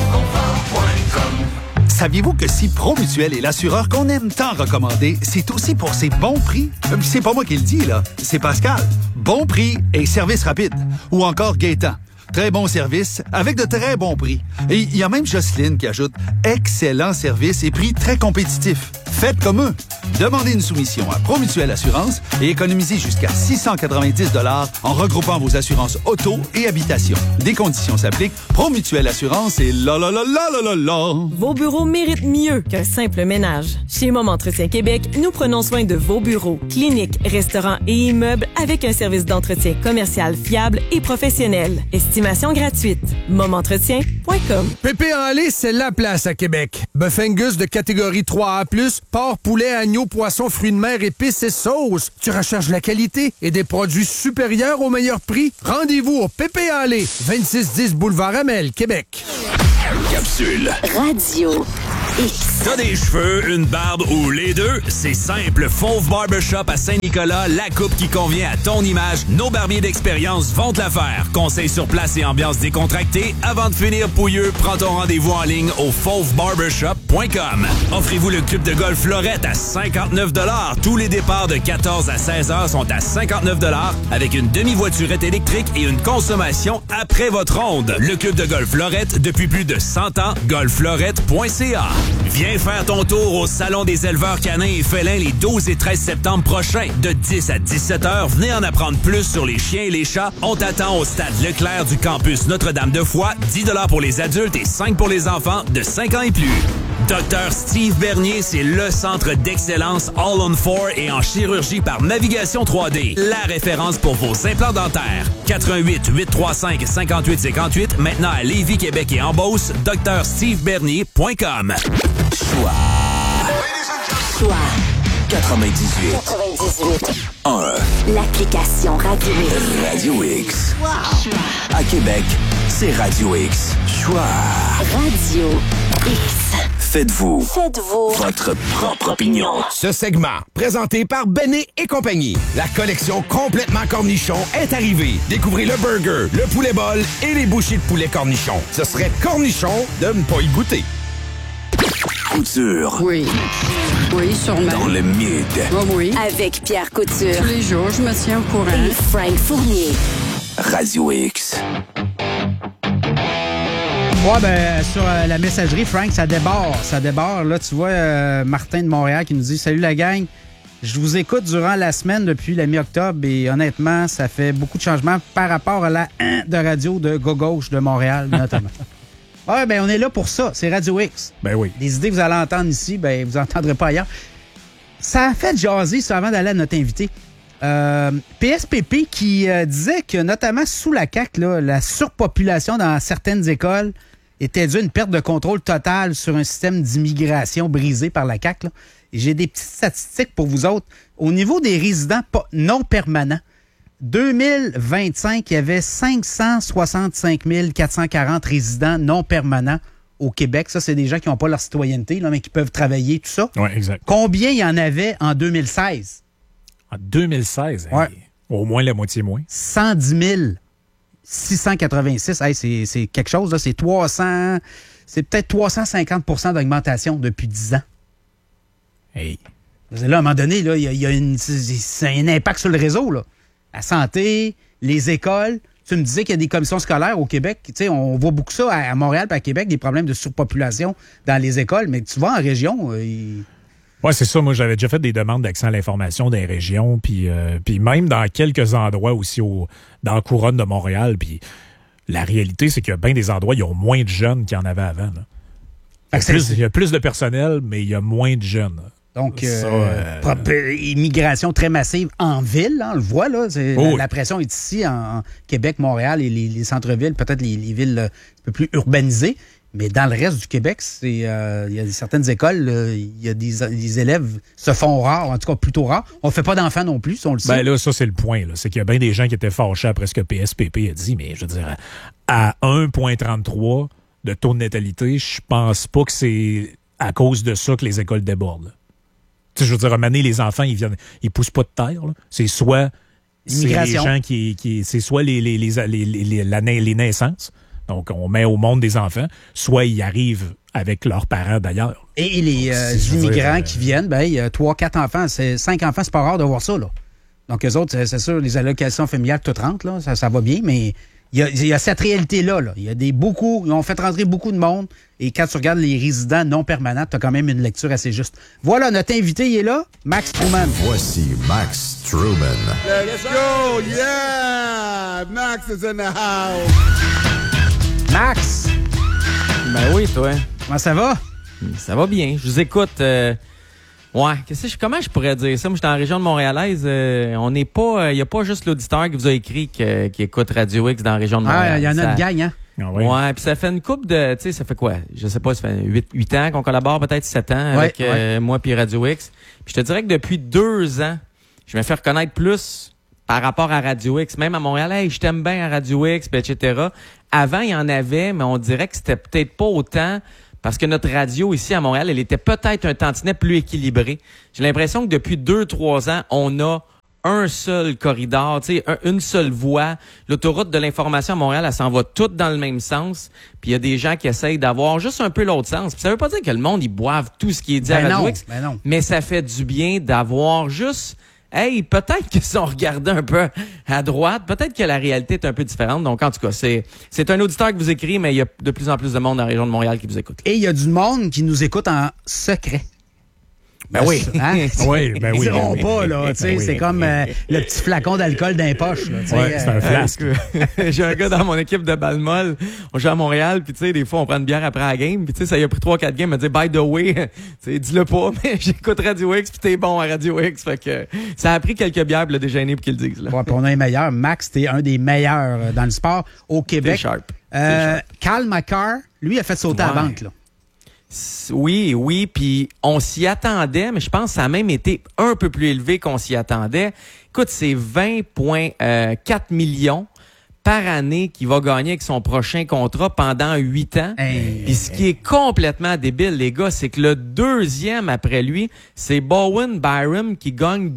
Saviez-vous que si Promutuel est l'assureur qu'on aime tant recommander, c'est aussi pour ses bons prix? C'est pas moi qui le dis, là. C'est Pascal. Bon prix et service rapide. Ou encore Gaétan. Très bon service avec de très bons prix. Et il y a même Jocelyne qui ajoute excellent service et prix très compétitifs. Faites comme eux. Demandez une soumission à Promutuelle Assurance et économisez jusqu'à 690 $ en regroupant vos assurances auto et habitation. Des conditions s'appliquent. Promutuelle Assurance et la. Vos bureaux méritent mieux qu'un simple ménage. Chez Mom Entretien Québec, nous prenons soin de vos bureaux, cliniques, restaurants et immeubles avec un service d'entretien commercial fiable et professionnel. Estimation gratuite. momentretien.com. Pépé en lait, c'est la place à Québec. Bœuf Angus de catégorie 3A+, porc, poulet, agneau, poisson, fruits de mer, épices et sauces. Tu recherches la qualité et des produits supérieurs au meilleur prix? Rendez-vous au Pépé en lait, 2610 Boulevard Amel, Québec. Capsule. Radio X. T'as des cheveux, une barbe ou les deux? C'est simple. Fauve Barbershop à Saint-Nicolas, la coupe qui convient à ton image. Nos barbiers d'expérience vont te la faire. Conseils sur place et ambiance décontractée. Avant de finir pouilleux, prends ton rendez-vous en ligne au fauvebarbershop.com. Offrez-vous le club de golf Florette à 59 $. Tous les départs de 14 à 16 heures sont à 59 $ avec une demi-voiturette électrique et une consommation après votre ronde. Le club de golf Florette depuis plus de 100 ans. golfflorette.ca. Viens faire ton tour au Salon des éleveurs canins et félins les 12 et 13 septembre prochains. De 10 à 17 heures, venez en apprendre plus sur les chiens et les chats. On t'attend au stade Leclerc du campus Notre-Dame-de-Foix. 10 $ pour les adultes et 5 pour les enfants de 5 ans et plus. Dr Steve Bernier, c'est le centre d'excellence All on 4 et en chirurgie par navigation 3D. La référence pour vos implants dentaires. 88 835 58 58. Maintenant à Lévis, Québec et en Beauce. drstevebernier.com. Choix. 98. 1. L'application Radio X. Radio X. À Québec, c'est Radio X. Choix. Radio X. Faites-vous votre propre opinion. Ce segment, présenté par Béné et compagnie. La collection complètement cornichon est arrivée. Découvrez le burger, le poulet bol et les bouchées de poulet cornichon. Ce serait cornichon de ne pas y goûter. Couture. Oui, sûrement. Dans le mid. Oui. Avec Pierre Couture. Tous les jours, je me tiens au courant. Et Frank Fournier. Radio X. Ouais, ben, sur la messagerie, Frank, ça déborde. Là, tu vois, Martin de Montréal qui nous dit « Salut la gang, je vous écoute durant la semaine depuis la mi-octobre et honnêtement, ça fait beaucoup de changements par rapport à la de radio de Gauche de Montréal, notamment. » Ouais, ben, on est là pour ça. C'est Radio X. Ben oui. Les idées que vous allez entendre ici, ben, vous n'entendrez pas ailleurs. Ça a fait jaser, ça, avant d'aller à notre invité. PSPP qui disait que, notamment sous la CAQ, là, la surpopulation dans certaines écoles était due à une perte de contrôle totale sur un système d'immigration brisé par la CAQ. Là. Et j'ai des petites statistiques pour vous autres. Au niveau des résidents non permanents, 2025, il y avait 565 440 résidents non permanents au Québec. Ça, c'est des gens qui n'ont pas leur citoyenneté, là, mais qui peuvent travailler, tout ça. Oui, exact. Combien il y en avait en 2016? En 2016? Ouais. Au moins la moitié moins. 110 686. Hey, c'est quelque chose, là. C'est peut-être 350 % d'augmentation depuis 10 ans. Hey. Là, à un moment donné, là, c'est un impact sur le réseau, là. La santé, les écoles. Tu me disais qu'il y a des commissions scolaires au Québec. Tu sais, on voit beaucoup ça à Montréal et à Québec, des problèmes de surpopulation dans les écoles. Mais tu vas en région... Oui, c'est ça. Moi, j'avais déjà fait des demandes d'accès à l'information des régions, puis même dans quelques endroits aussi dans la couronne de Montréal. Puis la réalité, c'est qu'il y a bien des endroits, il y a moins de jeunes qu'il y en avait avant. Il y a plus de personnel, mais il y a moins de jeunes. Donc, immigration très massive en ville, hein, on le voit, là. La pression est ici, en Québec, Montréal et les centres-villes, peut-être les villes un peu plus urbanisées. Mais dans le reste du Québec, il y a certaines écoles, il y a des élèves se font rares, en tout cas plutôt rares. On ne fait pas d'enfants non plus, si on le sait. Ben là, ça, c'est le point. Là. C'est qu'il y a bien des gens qui étaient fâchés après ce que PSPP a dit, mais je veux dire, à 1,33 de taux de natalité, je pense pas que c'est à cause de ça que les écoles débordent. Tu sais, je veux dire, à un moment donné, les enfants, ils poussent pas de terre. Là. C'est soit les gens c'est soit les naissances. Donc, on met au monde des enfants, soit ils arrivent avec leurs parents d'ailleurs. Et les immigrants qui viennent, ben, il y a 3-4 enfants, 5 enfants, c'est pas rare de voir ça, là. Donc, eux autres, c'est sûr, les allocations familiales, toutes rentrent, là, ça va bien, mais il y a cette réalité-là. Là. Il y a ils ont fait rentrer beaucoup de monde. Et quand tu regardes les résidents non permanents, tu as quand même une lecture assez juste. Voilà, notre invité, il est là, Max Truman. Voici Max Truman. Let's go, yeah! Max is in the house. Max! Ben oui, toi. Comment ça va? Ça va bien. Je vous écoute. Ouais, comment je pourrais dire ça? Moi, j'étais en région de Montréalaise. On n'est pas. Il n'y a pas juste l'auditeur qui vous a écrit qui écoute Radio X dans la région de Montréal. Ah, il y en a une gang, hein? Ouais, puis ça fait une couple de. Tu sais, ça fait quoi? Je sais pas, ça fait 8 ans qu'on collabore, peut-être 7 ans avec moi puis Radio X. Puis je te dirais que depuis 2 ans, je me fais reconnaître plus par rapport à Radio X. Même à Montréal, hey, je t'aime bien à Radio X, puis etc. Avant, il y en avait, mais on dirait que c'était peut-être pas autant. Parce que notre radio ici à Montréal, elle était peut-être un tantinet plus équilibré. J'ai l'impression que depuis 2-3 ans, on a un seul corridor, tu sais, une seule voie. L'autoroute de l'information à Montréal, elle s'en va toute dans le même sens. Puis il y a des gens qui essayent d'avoir juste un peu l'autre sens. Puis ça veut pas dire que le monde, ils boivent tout ce qui est dit à Radio X. Mais ça fait du bien d'avoir juste... Hey, peut-être que si on regardait un peu à droite, peut-être que la réalité est un peu différente. Donc, en tout cas, c'est un auditeur qui vous écrit, mais il y a de plus en plus de monde dans la région de Montréal qui vous écoute. Et il y a du monde qui nous écoute en secret. Ben oui. Hein? Oui, ben oui. Ils diront pas, là. Tu sais, c'est comme le petit flacon d'alcool dans les poches. Ouais, c'est un flasque. J'ai un gars dans mon équipe de balle molle. On joue à Montréal, puis tu sais, des fois, on prend une bière après la game. Puis tu sais, ça y a pris 3-4 games. Il m'a dit, by the way, dis-le pas, mais j'écoute Radio X, puis t'es bon à Radio X. Fait que ça a pris quelques bières pour le déjeuner pour qu'ils le disent. Là. Ouais, puis on a les meilleurs. Max, t'es un des meilleurs dans le sport au Québec. T'es sharp. Cal McCarr, lui, a fait sauter la banque, là. Oui, puis on s'y attendait, mais je pense que ça a même été un peu plus élevé qu'on s'y attendait. Écoute, c'est 20,4 millions par année qu'il va gagner avec son prochain contrat pendant 8 ans. Puis ce qui est complètement débile, les gars, c'est que le deuxième après lui, c'est Bowen Byram qui gagne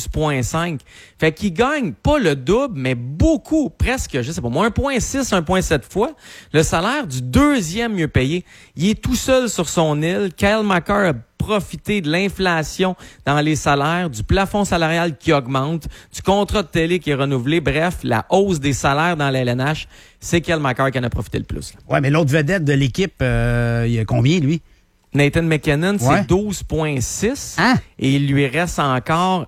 12,5. Fait qu'il gagne pas le double, mais beaucoup, presque, je sais pas moi, 1,6, 1,7 fois le salaire du deuxième mieux payé. Il est tout seul sur son île. Kyle McCarr a profité de l'inflation dans les salaires, du plafond salarial qui augmente, du contrat de télé qui est renouvelé. Bref, la hausse des salaires dans la LNH, c'est Kyle McCarr qui en a profité le plus. Là. Ouais, mais l'autre vedette de l'équipe, il y a combien, lui? Nathan McKinnon, c'est 12,6. Hein? Et il lui reste encore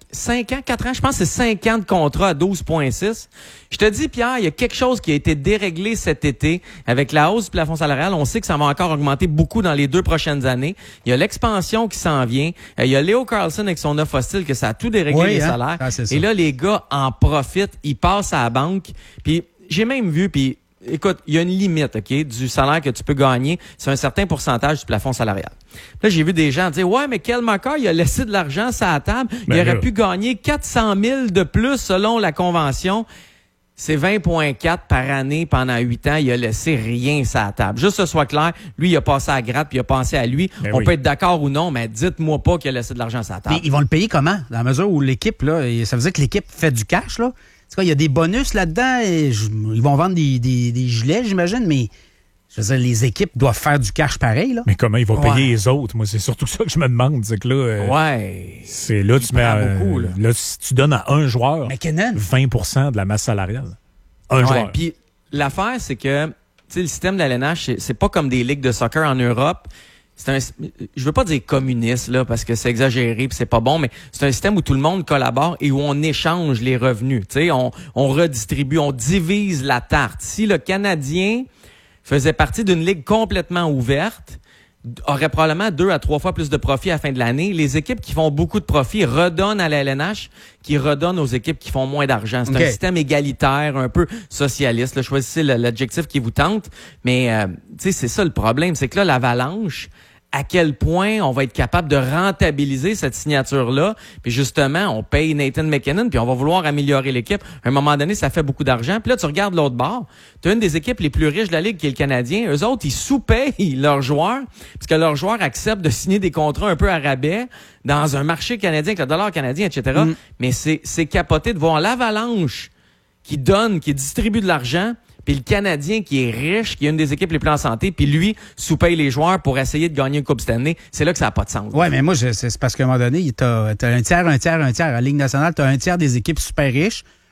5 ans, 4 ans. Je pense que c'est 5 ans de contrat à 12,6. Je te dis, Pierre, il y a quelque chose qui a été déréglé cet été avec la hausse du plafond salarial. On sait que ça va encore augmenter beaucoup dans les 2 prochaines années. Il y a l'expansion qui s'en vient. Il y a Leo Carlson avec son offre hostile que ça a tout déréglé les salaires. Ah, et là, les gars en profitent. Ils passent à la banque. Puis j'ai même vu... Écoute, il y a une limite, OK, du salaire que tu peux gagner. C'est un certain pourcentage du plafond salarial. Là, j'ai vu des gens dire, ouais, mais Kyle McCarr, il a laissé de l'argent sur la table. Il aurait pu gagner 400 000 de plus selon la convention. C'est 20,4 par année pendant 8 ans. Il a laissé rien sur la table. Juste que ce soit clair, lui, il a passé à la gratte puis il a pensé à lui. On peut être d'accord ou non, mais dites-moi pas qu'il a laissé de l'argent sur la table. Mais ils vont le payer comment? Dans la mesure où l'équipe, là, ça veut dire que l'équipe fait du cash, là? Il y a des bonus là-dedans. Ils vont vendre des gilets, j'imagine, mais je veux dire, les équipes doivent faire du cash pareil. Là. Mais comment ils vont payer les autres? Moi, c'est surtout ça que je me demande. C'est que là, c'est là tu mets beaucoup, là, tu donnes à un joueur McKinnon 20% de la masse salariale. Un joueur. Puis l'affaire, c'est que le système de la LNH, c'est pas comme des ligues de soccer en Europe. Je veux pas dire communiste là parce que c'est exagéré puis c'est pas bon, mais c'est un système où tout le monde collabore et où on échange les revenus. Tu sais, on redistribue, on divise la tarte. Si le Canadien faisait partie d'une ligue complètement ouverte, aurait probablement 2 à 3 fois plus de profit à la fin de l'année. Les équipes qui font beaucoup de profit redonnent à la LNH, qui redonnent aux équipes qui font moins d'argent. C'est un système égalitaire, un peu socialiste. Là, choisissez l'adjectif qui vous tente. Mais tu sais, c'est ça le problème, c'est que là, l'Avalanche, à quel point on va être capable de rentabiliser cette signature-là. Puis justement, on paye Nathan McKinnon, puis on va vouloir améliorer l'équipe. À un moment donné, ça fait beaucoup d'argent. Puis là, tu regardes l'autre bord. Tu as une des équipes les plus riches de la Ligue, qui est le Canadien. Eux autres, ils sous-payent leurs joueurs, parce que leurs joueurs acceptent de signer des contrats un peu à rabais dans un marché canadien, avec le dollar canadien, etc. Mais c'est capoté de voir l'Avalanche qui distribue de l'argent, puis le Canadien qui est riche, qui est une des équipes les plus en santé, puis lui sous-paye les joueurs pour essayer de gagner une Coupe cette année. C'est là que ça n'a pas de sens. Oui, mais moi, c'est parce qu'à un moment donné, t'as un tiers. À la Ligue nationale, t'as un tiers des équipes super riches,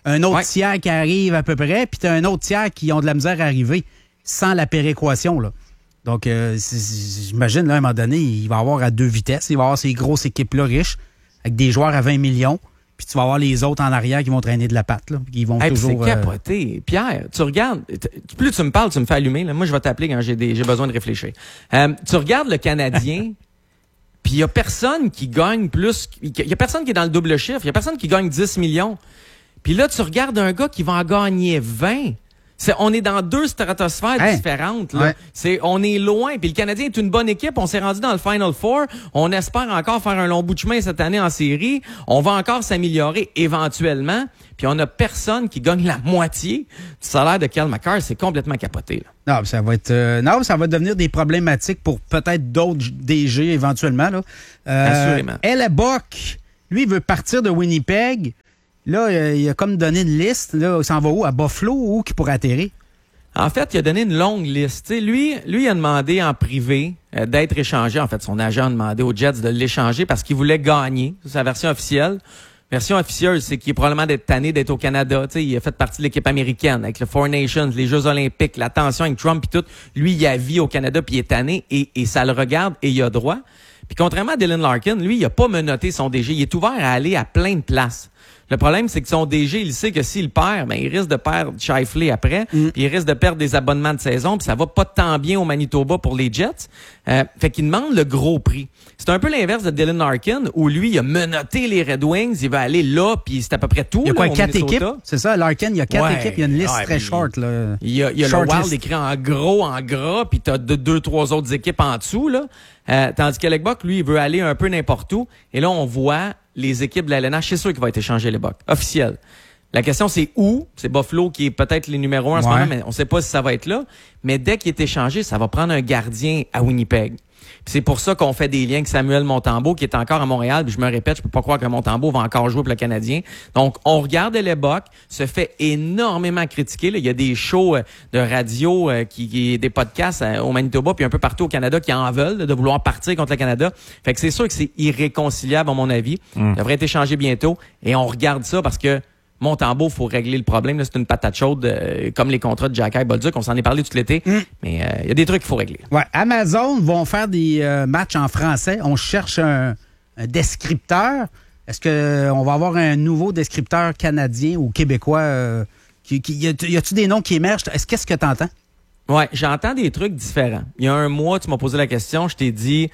un autre tiers qui arrive à peu près, puis tu as un autre tiers qui ont de la misère à arriver sans la péréquation, là. Donc, j'imagine, là, à un moment donné, il va avoir à 2 vitesses. Il va avoir ces grosses équipes-là riches, avec des joueurs à 20 millions, puis tu vas avoir les autres en arrière qui vont traîner de la patte, là, qui vont toujours... C'est capoté. Pierre, tu regardes... Plus tu me parles, tu me fais allumer. Là. Moi, je vais t'appeler quand j'ai besoin de réfléchir. Tu regardes le Canadien... Puis il y a personne qui gagne plus... Il y a personne qui est dans le double chiffre. Il y a personne qui gagne 10 millions. Puis là, tu regardes un gars qui va en gagner 20. On est dans 2 stratosphères différentes. Là. On est loin. Puis le Canadien est une bonne équipe. On s'est rendu dans le Final Four. On espère encore faire un long bout de chemin cette année en série. On va encore s'améliorer éventuellement. Puis on n'a personne qui gagne la moitié du salaire de Cale Makar. C'est complètement capoté. Là. Non, ça va être ça va devenir des problématiques pour peut-être d'autres DG éventuellement. Là. Assurément. Hellebuyck, lui, il veut partir de Winnipeg. Là, il a comme donné une liste. Là, il s'en va où? À Buffalo ou où qu'il pourrait atterrir? En fait, il a donné une longue liste. T'sais, lui, il a demandé en privé d'être échangé. En fait, son agent a demandé aux Jets de l'échanger parce qu'il voulait gagner. C'est sa version officielle. Version officieuse, c'est qu'il est probablement d'être tanné d'être au Canada. T'sais, il a fait partie de l'équipe américaine avec le Four Nations, les Jeux olympiques, la tension avec Trump et tout. Lui, il a vie au Canada puis il est tanné et ça le regarde et il a droit. Puis contrairement à Dylan Larkin, lui, il a pas menotté son DG. Il est ouvert à aller à plein de places. Le problème, c'est que son DG, il sait que s'il perd, ben, il risque de perdre Scheifele après, puis il risque de perdre des abonnements de saison, puis ça va pas tant bien au Manitoba pour les Jets. Fait qu'il demande le gros prix. C'est un peu l'inverse de Dylan Larkin, où lui, il a menotté les Red Wings, il va aller là, puis c'est à peu près tout. Il y a quoi, là, 4 équipes? C'est ça, Larkin, il y a 4 équipes, il y a une liste très short. Là. Il y a le Wild écrit en gros, en gras, puis t'as 2-3 autres équipes en dessous, là. Tandis que Hellebuyck, lui, il veut aller un peu n'importe où. Et là, on voit les équipes de la LNH. C'est sûr qu'il va être échangé Hellebuyck. Officiel. La question, c'est où? C'est Buffalo qui est peut-être les numéros 1 en ce moment, mais on sait pas si ça va être là. Mais dès qu'il est échangé, ça va prendre un gardien à Winnipeg. Puis c'est pour ça qu'on fait des liens avec Samuel Montembeault, qui est encore à Montréal. Puis je me répète, je peux pas croire que Montembeault va encore jouer pour le Canadien. Donc, on regarde Hellebuyck, se fait énormément critiquer. Là. Il y a des shows de radio, des podcasts au Manitoba, puis un peu partout au Canada qui en veulent de vouloir partir contre le Canada. Fait que c'est sûr que c'est irréconciliable, à mon avis. Il devrait être échangé bientôt. Et on regarde ça parce que Montembeault, il faut régler le problème. Là, c'est une patate chaude, comme les contrats de Jacky Bolduc. On s'en est parlé tout l'été. Mais il y a des trucs qu'il faut régler. Ouais, Amazon vont faire des matchs en français. On cherche un descripteur. Est-ce qu'on va avoir un nouveau descripteur canadien ou québécois? Y a-tu des noms qui émergent? Qu'est-ce que tu entends? Ouais, j'entends des trucs différents. Il y a un mois, tu m'as posé la question. Je t'ai dit...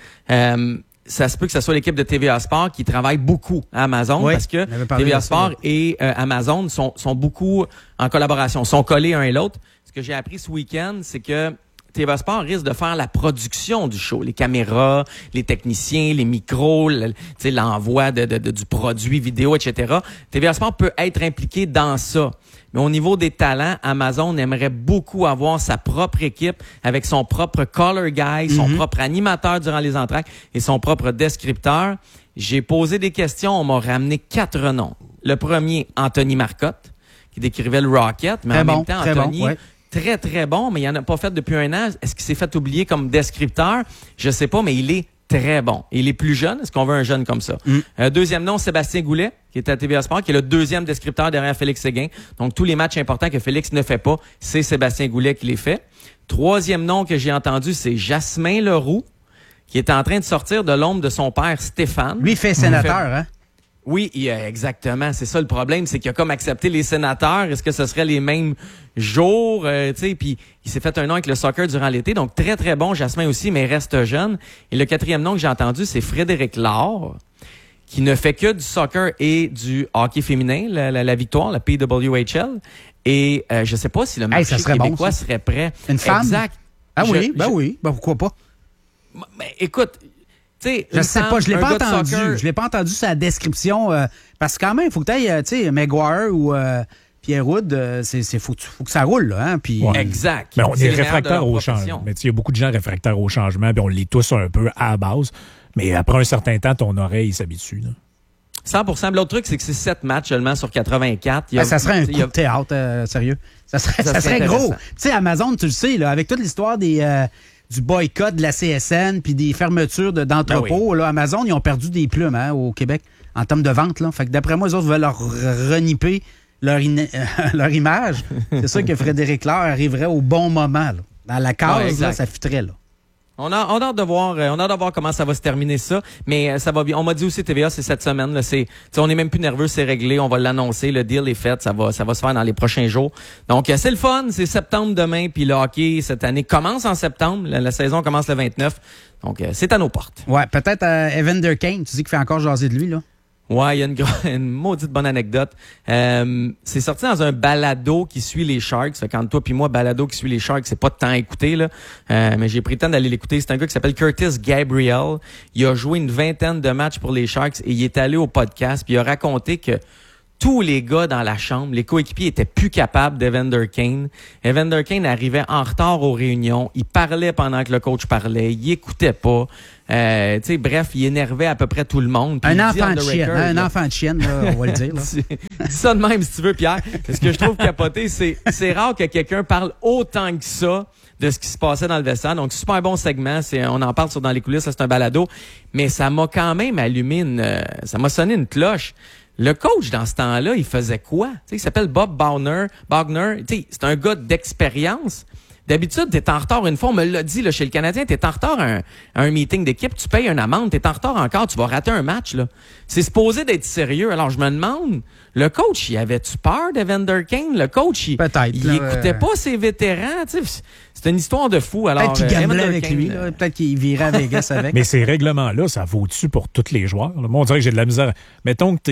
ça se peut que ce soit l'équipe de TVA Sport qui travaille beaucoup à Amazon parce que TVA Sport et Amazon sont beaucoup en collaboration, sont collés un et l'autre. Ce que j'ai appris ce week-end, c'est que TVA Sport risque de faire la production du show, les caméras, les techniciens, les micros, l'envoi du produit vidéo, etc. TVA Sport peut être impliqué dans ça. Mais au niveau des talents, Amazon aimerait beaucoup avoir sa propre équipe avec son propre color guy, son propre animateur durant les entractes et son propre descripteur. J'ai posé des questions, on m'a ramené 4 noms. Le premier, Anthony Marcotte, qui décrivait le Rocket, mais même temps, Anthony... Très, très bon, mais il n'en a pas fait depuis 1 an. Est-ce qu'il s'est fait oublier comme descripteur? Je sais pas, mais il est très bon. Il est plus jeune. Est-ce qu'on veut un jeune comme ça? Deuxième nom, Sébastien Goulet, qui est à TVA Sport, qui est le 2e descripteur derrière Félix Séguin. Donc, tous les matchs importants que Félix ne fait pas, c'est Sébastien Goulet qui les fait. 3e nom que j'ai entendu, c'est Jasmin Leroux, qui est en train de sortir de l'ombre de son père Stéphane. Lui, il fait sénateur, hein? Oui, exactement. C'est ça le problème, c'est qu'il a comme accepté les sénateurs. Est-ce que ce serait les mêmes jours? Puis il s'est fait un nom avec le soccer durant l'été. Donc, très, très bon. Jasmin aussi, mais reste jeune. Et le 4e nom que j'ai entendu, c'est Frédéric Laure, qui ne fait que du soccer et du hockey féminin, la victoire, la PWHL. Et je sais pas si le marché québécois serait prêt. Une femme? Exact. Ah oui, oui. Ben, pourquoi pas? Mais écoute... Je sais pas, je l'ai pas entendu. Je l'ai pas entendu sa description. Parce que quand même, il faut que tu ailles, Maguire ou Pierre Wood, faut que ça roule, là. Hein, puis... Exact. Mais on est réfractaire au changement. Mais il y a beaucoup de gens réfractaires au changement, puis on les tousse un peu à la base. Mais après un certain temps, ton oreille s'habitue. Là. 100%. L'autre truc, c'est que c'est 7 matchs seulement sur 84. Ça serait un coup de théâtre, sérieux. Ça serait gros. Tu sais, Amazon, tu le sais, là, avec toute l'histoire du boycott de la CSN puis des fermetures d'entrepôts. Là, Amazon, ils ont perdu des plumes au Québec en termes de vente. Là. Fait que d'après moi, les autres veulent leur reniper leur image, c'est sûr que Frédéric Laure arriverait au bon moment. Là. Dans la case, là, ça fitterait. Là. On a hâte de voir comment ça va se terminer ça, mais ça va bien. On m'a dit aussi TVA, c'est cette semaine. Là, on est même plus nerveux, c'est réglé, on va l'annoncer, le deal est fait, ça va se faire dans les prochains jours. Donc c'est le fun, c'est septembre demain, puis le hockey cette année commence en septembre, la saison commence le 29. Donc c'est à nos portes. Ouais, peut-être Evander Kane, tu dis qu'il fait encore jaser de lui là. Ouais, il y a une maudite bonne anecdote. C'est sorti dans un balado qui suit les Sharks. Fait quand toi puis moi, balado qui suit les Sharks, c'est pas de temps à écouter, là. Mais j'ai pris le temps d'aller l'écouter. C'est un gars qui s'appelle Curtis Gabriel. Il a joué une 20aine de matchs pour les Sharks et il est allé au podcast puis il a raconté que tous les gars dans la chambre, les coéquipiers étaient plus capables d'Evander Kane. Evander Kane arrivait en retard aux réunions. Il parlait pendant que le coach parlait. Il écoutait pas. Bref, il énervait à peu près tout le monde. Un enfant de chienne, enfant de chienne, là, on va le dire. Dis ça de même si tu veux, Pierre. Ce que je trouve capoté, c'est rare que quelqu'un parle autant que ça de ce qui se passait dans le vestiaire. Donc, super bon segment. On en parle dans les coulisses, ça, c'est un balado. Mais ça m'a quand même allumé ça m'a sonné une cloche. Le coach, dans ce temps-là, il faisait quoi? Il s'appelle Bob Baughner. C'est un gars d'expérience. D'habitude, t'es en retard une fois, on me l'a dit là, chez le Canadien, t'es en retard à un meeting d'équipe, tu payes une amende, t'es en retard encore, tu vas rater un match. Là. C'est supposé d'être sérieux. Alors, je me demande, le coach, il avait-tu peur d'Evander Kane? Le coach, il écoutait pas ses vétérans. C'est une histoire de fou. Alors, peut-être qu'il gamblait avec lui. Là. Peut-être qu'il virait à Vegas avec. Mais ces règlements-là, ça vaut-tu pour tous les joueurs? Là? Moi, on dirait que j'ai de la misère. Mettons que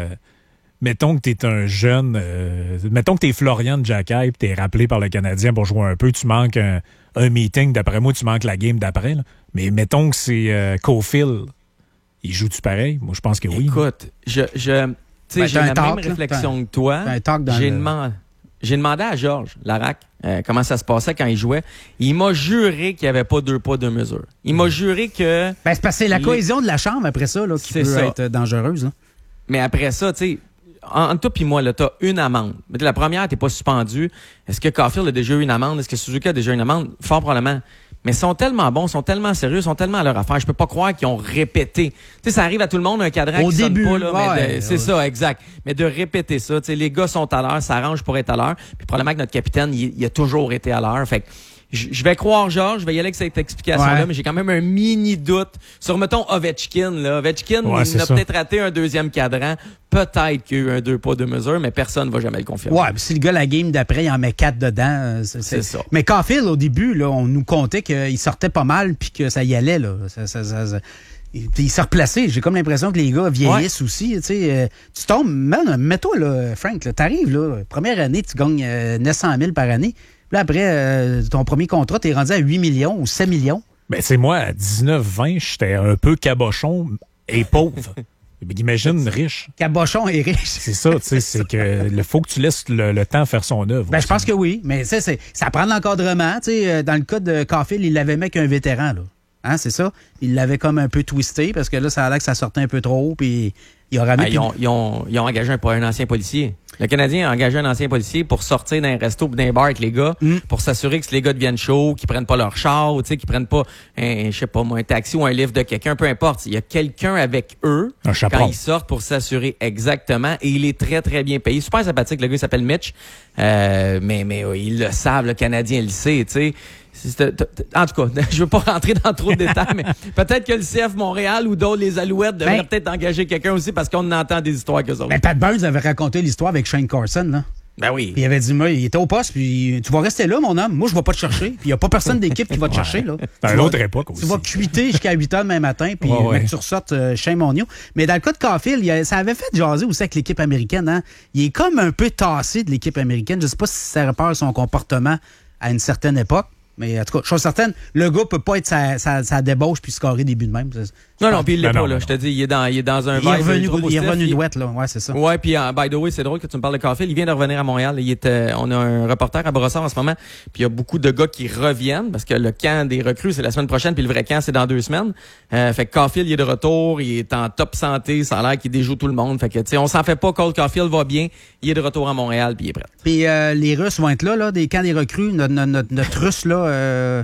t'es un jeune... mettons que t'es Florian Jacquet et t'es rappelé par le Canadien pour jouer un peu. Tu manques un meeting. D'après moi, tu manques la game d'après. Là. Mais mettons que c'est Caulfield. Il joue-tu pareil? Moi, je pense que oui. Écoute, j'ai la même réflexion que toi. J'ai demandé à Georges Larac comment ça se passait quand il jouait. Il m'a juré qu'il n'y avait pas 2 poids, 2 mesures. Il m'a juré que... c'est parce que c'est la cohésion de la chambre après ça là, qui peut être dangereuse. Là. Mais après ça, tu sais, entre toi et moi, là, t'as une amende. Mais la première, t'es pas suspendu. Est-ce que Caulfield a déjà eu une amende? Est-ce que Suzuki a déjà eu une amende? Fort probablement. Mais ils sont tellement bons, ils sont tellement sérieux, ils sont tellement à leur affaire. Je peux pas croire qu'ils ont répété. Tu sais, ça arrive à tout le monde, un cadran au qui début, sonne pas, là. C'est ça, exact. Mais de répéter ça, tu sais, les gars sont à l'heure, ça arrange pour être à l'heure. Puis probablement que notre capitaine, il a toujours été à l'heure. Fait que, je vais croire Georges, je vais y aller avec cette explication-là, mais j'ai quand même un mini doute sur, mettons, Ovechkin. Là. Ovechkin, il a peut-être raté un deuxième cadran. Peut-être qu'il y a eu un 2 poids, 2 mesures, mais personne ne va jamais le confirmer. Ouais, si le gars, la game d'après, il en met 4 dedans. C'est ça. Mais Caulfield, au début, là, on nous comptait qu'il sortait pas mal puis que ça y allait. Là. Il s'est replacé. J'ai comme l'impression que les gars vieillissent aussi. Tu tombes, mets-toi, là, Frank, t'arrives, là, première année, tu gagnes 900 000 par année. Puis là, après, ton premier contrat, t'es rendu à 8 millions ou 7 millions. Ben, c'est moi, à 19-20, j'étais un peu cabochon et pauvre. Imagine riche. Cabochon et riche. C'est ça, tu sais, c'est que il faut que tu laisses le temps faire son œuvre. Ben, je pense que oui, mais ça prend de l'encadrement. Dans le cas de Caulfield, il l'avait mis avec un vétéran, là. Hein, c'est ça? Il l'avait comme un peu twisté parce que là, ça a l'air que ça sortait un peu trop haut, puis il a ramené... Ils ont engagé un ancien policier. Le Canadien a engagé un ancien policier pour sortir d'un resto ou d'un bar avec les gars, pour s'assurer que les gars deviennent chauds, qu'ils prennent pas leur char, qu'ils prennent pas un taxi ou un livre de quelqu'un, peu importe. Il y a quelqu'un avec eux quand ils sortent pour s'assurer exactement. Et il est très, très bien payé. Super sympathique, le gars, il s'appelle Mitch. Mais ils le savent, le Canadien le sait, tu sais. En tout cas, je veux pas rentrer dans trop de détails, mais peut-être que le CF Montréal ou d'autres, les Alouettes, devraient peut-être engager quelqu'un aussi parce qu'on entend des histoires qu'eux autres. Mais Pat Burns avait raconté l'histoire avec Shane Carson, là. Ben oui. Puis il avait dit, moi, il était au poste, puis tu vas rester là, mon homme. Moi, je vais pas te chercher. Puis il y a pas personne d'équipe qui va te chercher, là. C'est une autre époque aussi. Tu vas cuiter jusqu'à 8 h demain matin, puis que tu ressortes Shane Monio. Mais dans le cas de Caulfield, ça avait fait jaser aussi avec l'équipe américaine, hein. Il est comme un peu tassé de l'équipe américaine. Je sais pas si ça repère son comportement à une certaine époque. Mais en tout cas, chose certaine, le gars peut pas être sa débauche puis scorer des buts de même. Non, puis il l'est pas, là. Je te dis, il est dans un vibe. Il est revenu douette, là. Ouais, c'est ça. Ouais, puis by the way, c'est drôle que tu me parles de Caulfield. Il vient de revenir à Montréal. On a un reporter à Brossard en ce moment. Puis il y a beaucoup de gars qui reviennent parce que le camp des recrues, c'est la semaine prochaine, puis le vrai camp, c'est dans 2 semaines. Fait que Caulfield, il est de retour. Il est en top santé. Ça a l'air qu'il déjoue tout le monde. Fait que, tu sais, on s'en fait pas. Cole Caulfield va bien. Il est de retour à Montréal, puis il est prêt. Puis les Russes vont être là, des camps des recrues. Notre Russe, là...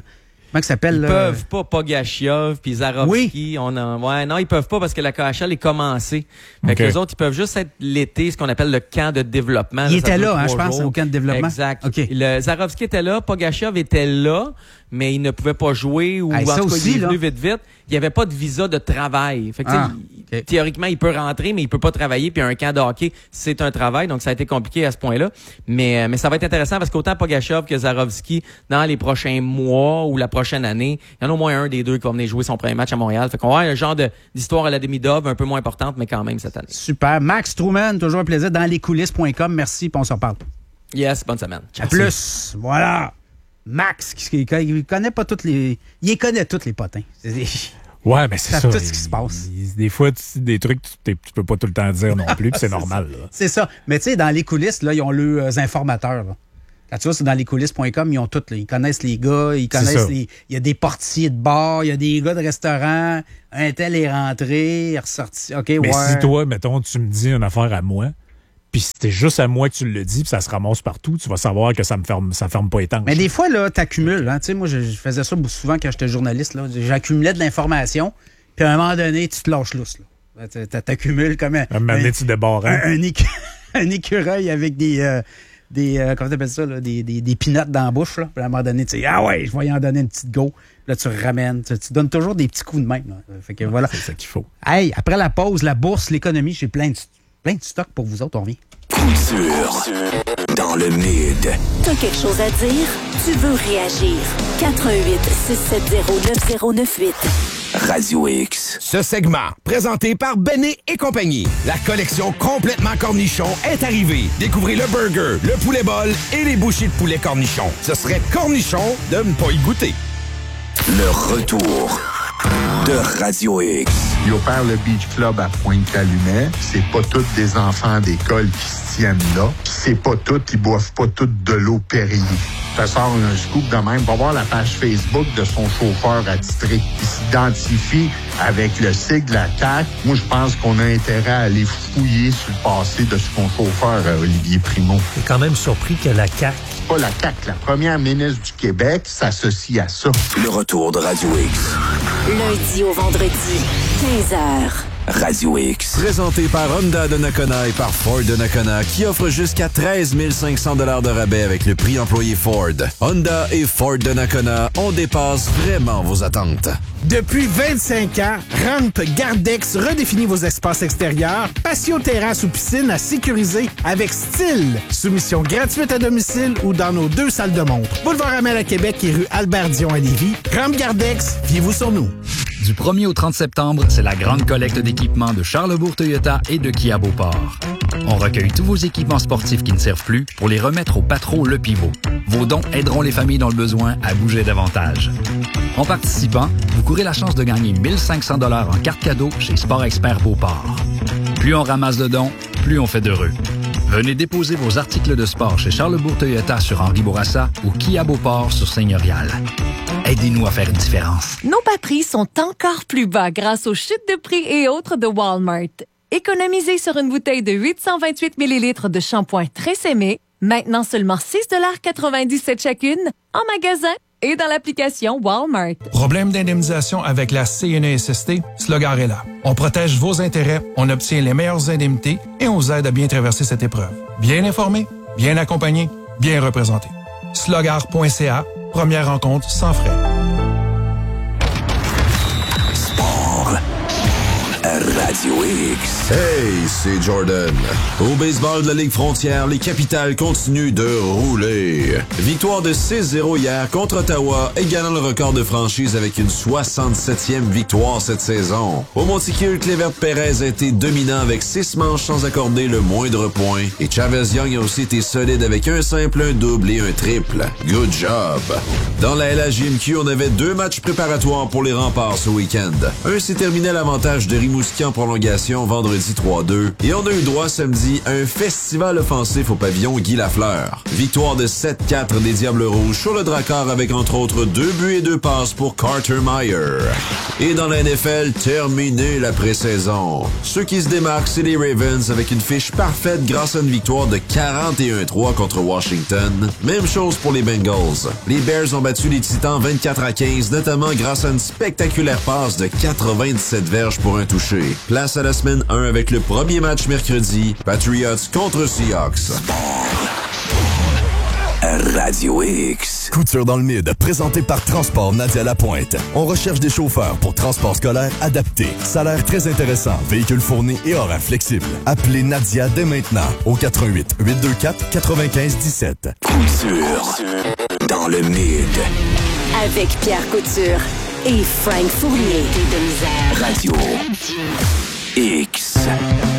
Comment ça s'appelle? Ils peuvent pas, Pogachiov puis Zarovski. Oui. Non, ils peuvent pas parce que la KHL est commencée. Fait que les autres, ils peuvent juste être l'été, ce qu'on appelle le camp de développement. Il était là, je pense, au camp de développement. Exact. Le Zarovski était là, Pogachiov était là, mais il ne pouvait pas jouer ou en tout cas, il est venu vite. Il n'y avait pas de visa de travail. Fait que, théoriquement, il peut rentrer, mais il peut pas travailler. Puis un camp de hockey, c'est un travail. Donc, ça a été compliqué à ce point-là. Mais ça va être intéressant parce qu'autant Pogachiov que Zarovski, dans les prochains mois ou la prochaine année, il y en a au moins un des deux qui va venir jouer son premier match à Montréal. Fait qu'on va avoir un genre d'histoire à la demi-dove, un peu moins importante, mais quand même cette année. Super. Max Truman, toujours un plaisir. Dans lescoulisses.com. Merci, puis on se reparle. Yes, bonne semaine. À plus. Voilà. Max, il connaît pas toutes les... Il connaît tous les potins. Ouais, mais c'est ça. Tout ce qui se passe. Des fois, des trucs, tu peux pas tout le temps dire non plus, puis c'est normal. Là. C'est ça. Mais tu sais, dans les coulisses, là, ils ont leurs informateurs. Là. Quand tu vois, c'est dans lescoulisses.com, ils ont tout. Là. Ils connaissent les gars, ils connaissent il y a des portiers de bar, il y a des gars de restaurant. Un tel est rentré, il est ressorti. OK, mais si toi, mettons, tu me dis une affaire à moi, puis c'était juste à moi que tu le dis, puis ça se ramasse partout, tu vas savoir que ça ferme pas étanche. Mais des fois, là, t'accumules. Hein. Tu sais, moi, je faisais ça souvent quand j'étais journaliste. Là. J'accumulais de l'information, puis à un moment donné, tu te lâches lousse. Là. T'accumules comme un moment donné, tu débarres. Un écureuil avec des comment t'appelles ça, là, des pinottes dans la bouche. Là. Puis à un moment donné, tu sais, ah ouais, je vais y en donner une petite go. Là, tu ramènes. Tu donnes toujours des petits coups de même. Là. Fait que voilà. C'est ça qu'il faut. Hey, après la pause, la bourse, l'économie, j'ai plein de stocks pour vous autres, on revient. Culture dans le mid. T'as quelque chose à dire? Tu veux réagir? 88-670-9098. Radio X. Ce segment, présenté par Benet et compagnie. La collection complètement cornichon est arrivée. Découvrez le burger, le poulet bol et les bouchées de poulet cornichon. Ce serait cornichon de ne pas y goûter. Le retour de Radio X. Il opère le Beach Club à Pointe-Calumet. C'est pas tous des enfants d'école qui se tiennent là. C'est pas tous, ils boivent pas toutes de l'eau Perrier. Ça sort un scoop de même. Va voir la page Facebook de son chauffeur attitré. Il s'identifie avec le sigle de la CAQ. Moi, je pense qu'on a intérêt à aller fouiller sur le passé de son chauffeur, Olivier Primo. Je suis quand même surpris que la CAQ... Pas la CAQ, la première ministre du Québec s'associe à ça. Le retour de Radio X. Lundi au vendredi, 15h. Radio X. Présenté par Honda de Nakona et par Ford de Nakona, qui offre jusqu'à 13 500 $ de rabais avec le prix employé Ford. Honda et Ford de Nakona, on dépasse vraiment vos attentes. Depuis 25 ans, Rampe Gardex redéfinit vos espaces extérieurs, patio, terrasse ou piscine à sécuriser avec style. Soumission gratuite à domicile ou dans nos 2 salles de montre. Boulevard Amel à Québec et rue Albert-Dion à Lévis. Rampe Gardex, fiez-vous sur nous. Du 1er au 30 septembre, c'est la grande collecte d'équipements de Charlesbourg Toyota et de Kia Beauport. On recueille tous vos équipements sportifs qui ne servent plus pour les remettre au Patro Le Pivot. Vos dons aideront les familles dans le besoin à bouger davantage. En participant, vous courez la chance de gagner 1 500 $ en carte cadeau chez Sport Expert Beauport. Plus on ramasse de dons, plus on fait d'heureux. Venez déposer vos articles de sport chez Charlesbourg Toyota sur Henri Bourassa ou Kia Beauport sur Seigneurial. Aidez-nous à faire une différence. Nos bas prix sont encore plus bas grâce aux chutes de prix et autres de Walmart. Économisez sur une bouteille de 828 ml de shampoing Tresemmé, maintenant seulement 6,97 chacune, en magasin et dans l'application Walmart. Problème d'indemnisation avec la CNESST? Slogar est là. On protège vos intérêts, on obtient les meilleures indemnités et on vous aide à bien traverser cette épreuve. Bien informé, bien accompagné, bien représenté. Slogar.ca, première rencontre sans frais. Sport à Radio X. Hey, c'est Jordan. Au baseball de la Ligue frontière, les Capitals continuent de rouler. Victoire de 6-0 hier contre Ottawa, égalant le record de franchise avec une 67e victoire cette saison. Au Monticule, Clévert Pérez a été dominant avec 6 manches sans accorder le moindre point. Et Chavez Young a aussi été solide avec un simple, un double et un triple. Good job! Dans la LHJMQ, on avait 2 matchs préparatoires pour les Remparts ce week-end. Un s'est terminé à l'avantage de Rimouski en prolongation vendredi 3-2. Et on a eu droit samedi à un festival offensif au pavillon Guy Lafleur. Victoire de 7-4 des Diables Rouges sur le Drakkar avec entre autres 2 buts et 2 passes pour Carter Meyer. Et dans la NFL, terminé la pré-saison. Ceux qui se démarquent, c'est les Ravens avec une fiche parfaite grâce à une victoire de 41-3 contre Washington. Même chose pour les Bengals. Les Bears ont battu les Titans 24-15, notamment grâce à une spectaculaire passe de 97 verges pour un touché. Place à la semaine 1 avec le premier match mercredi, Patriots contre Seahawks. Radio X. Couture dans le mid, présenté par Transport Nadia Lapointe. On recherche des chauffeurs pour transport scolaire adapté. Salaire très intéressant, véhicule fourni et horaire flexible. Appelez Nadia dès maintenant au 88 824 95 17. Couture dans le mid. Avec Pierre Couture et Frank Fournier. Radio X.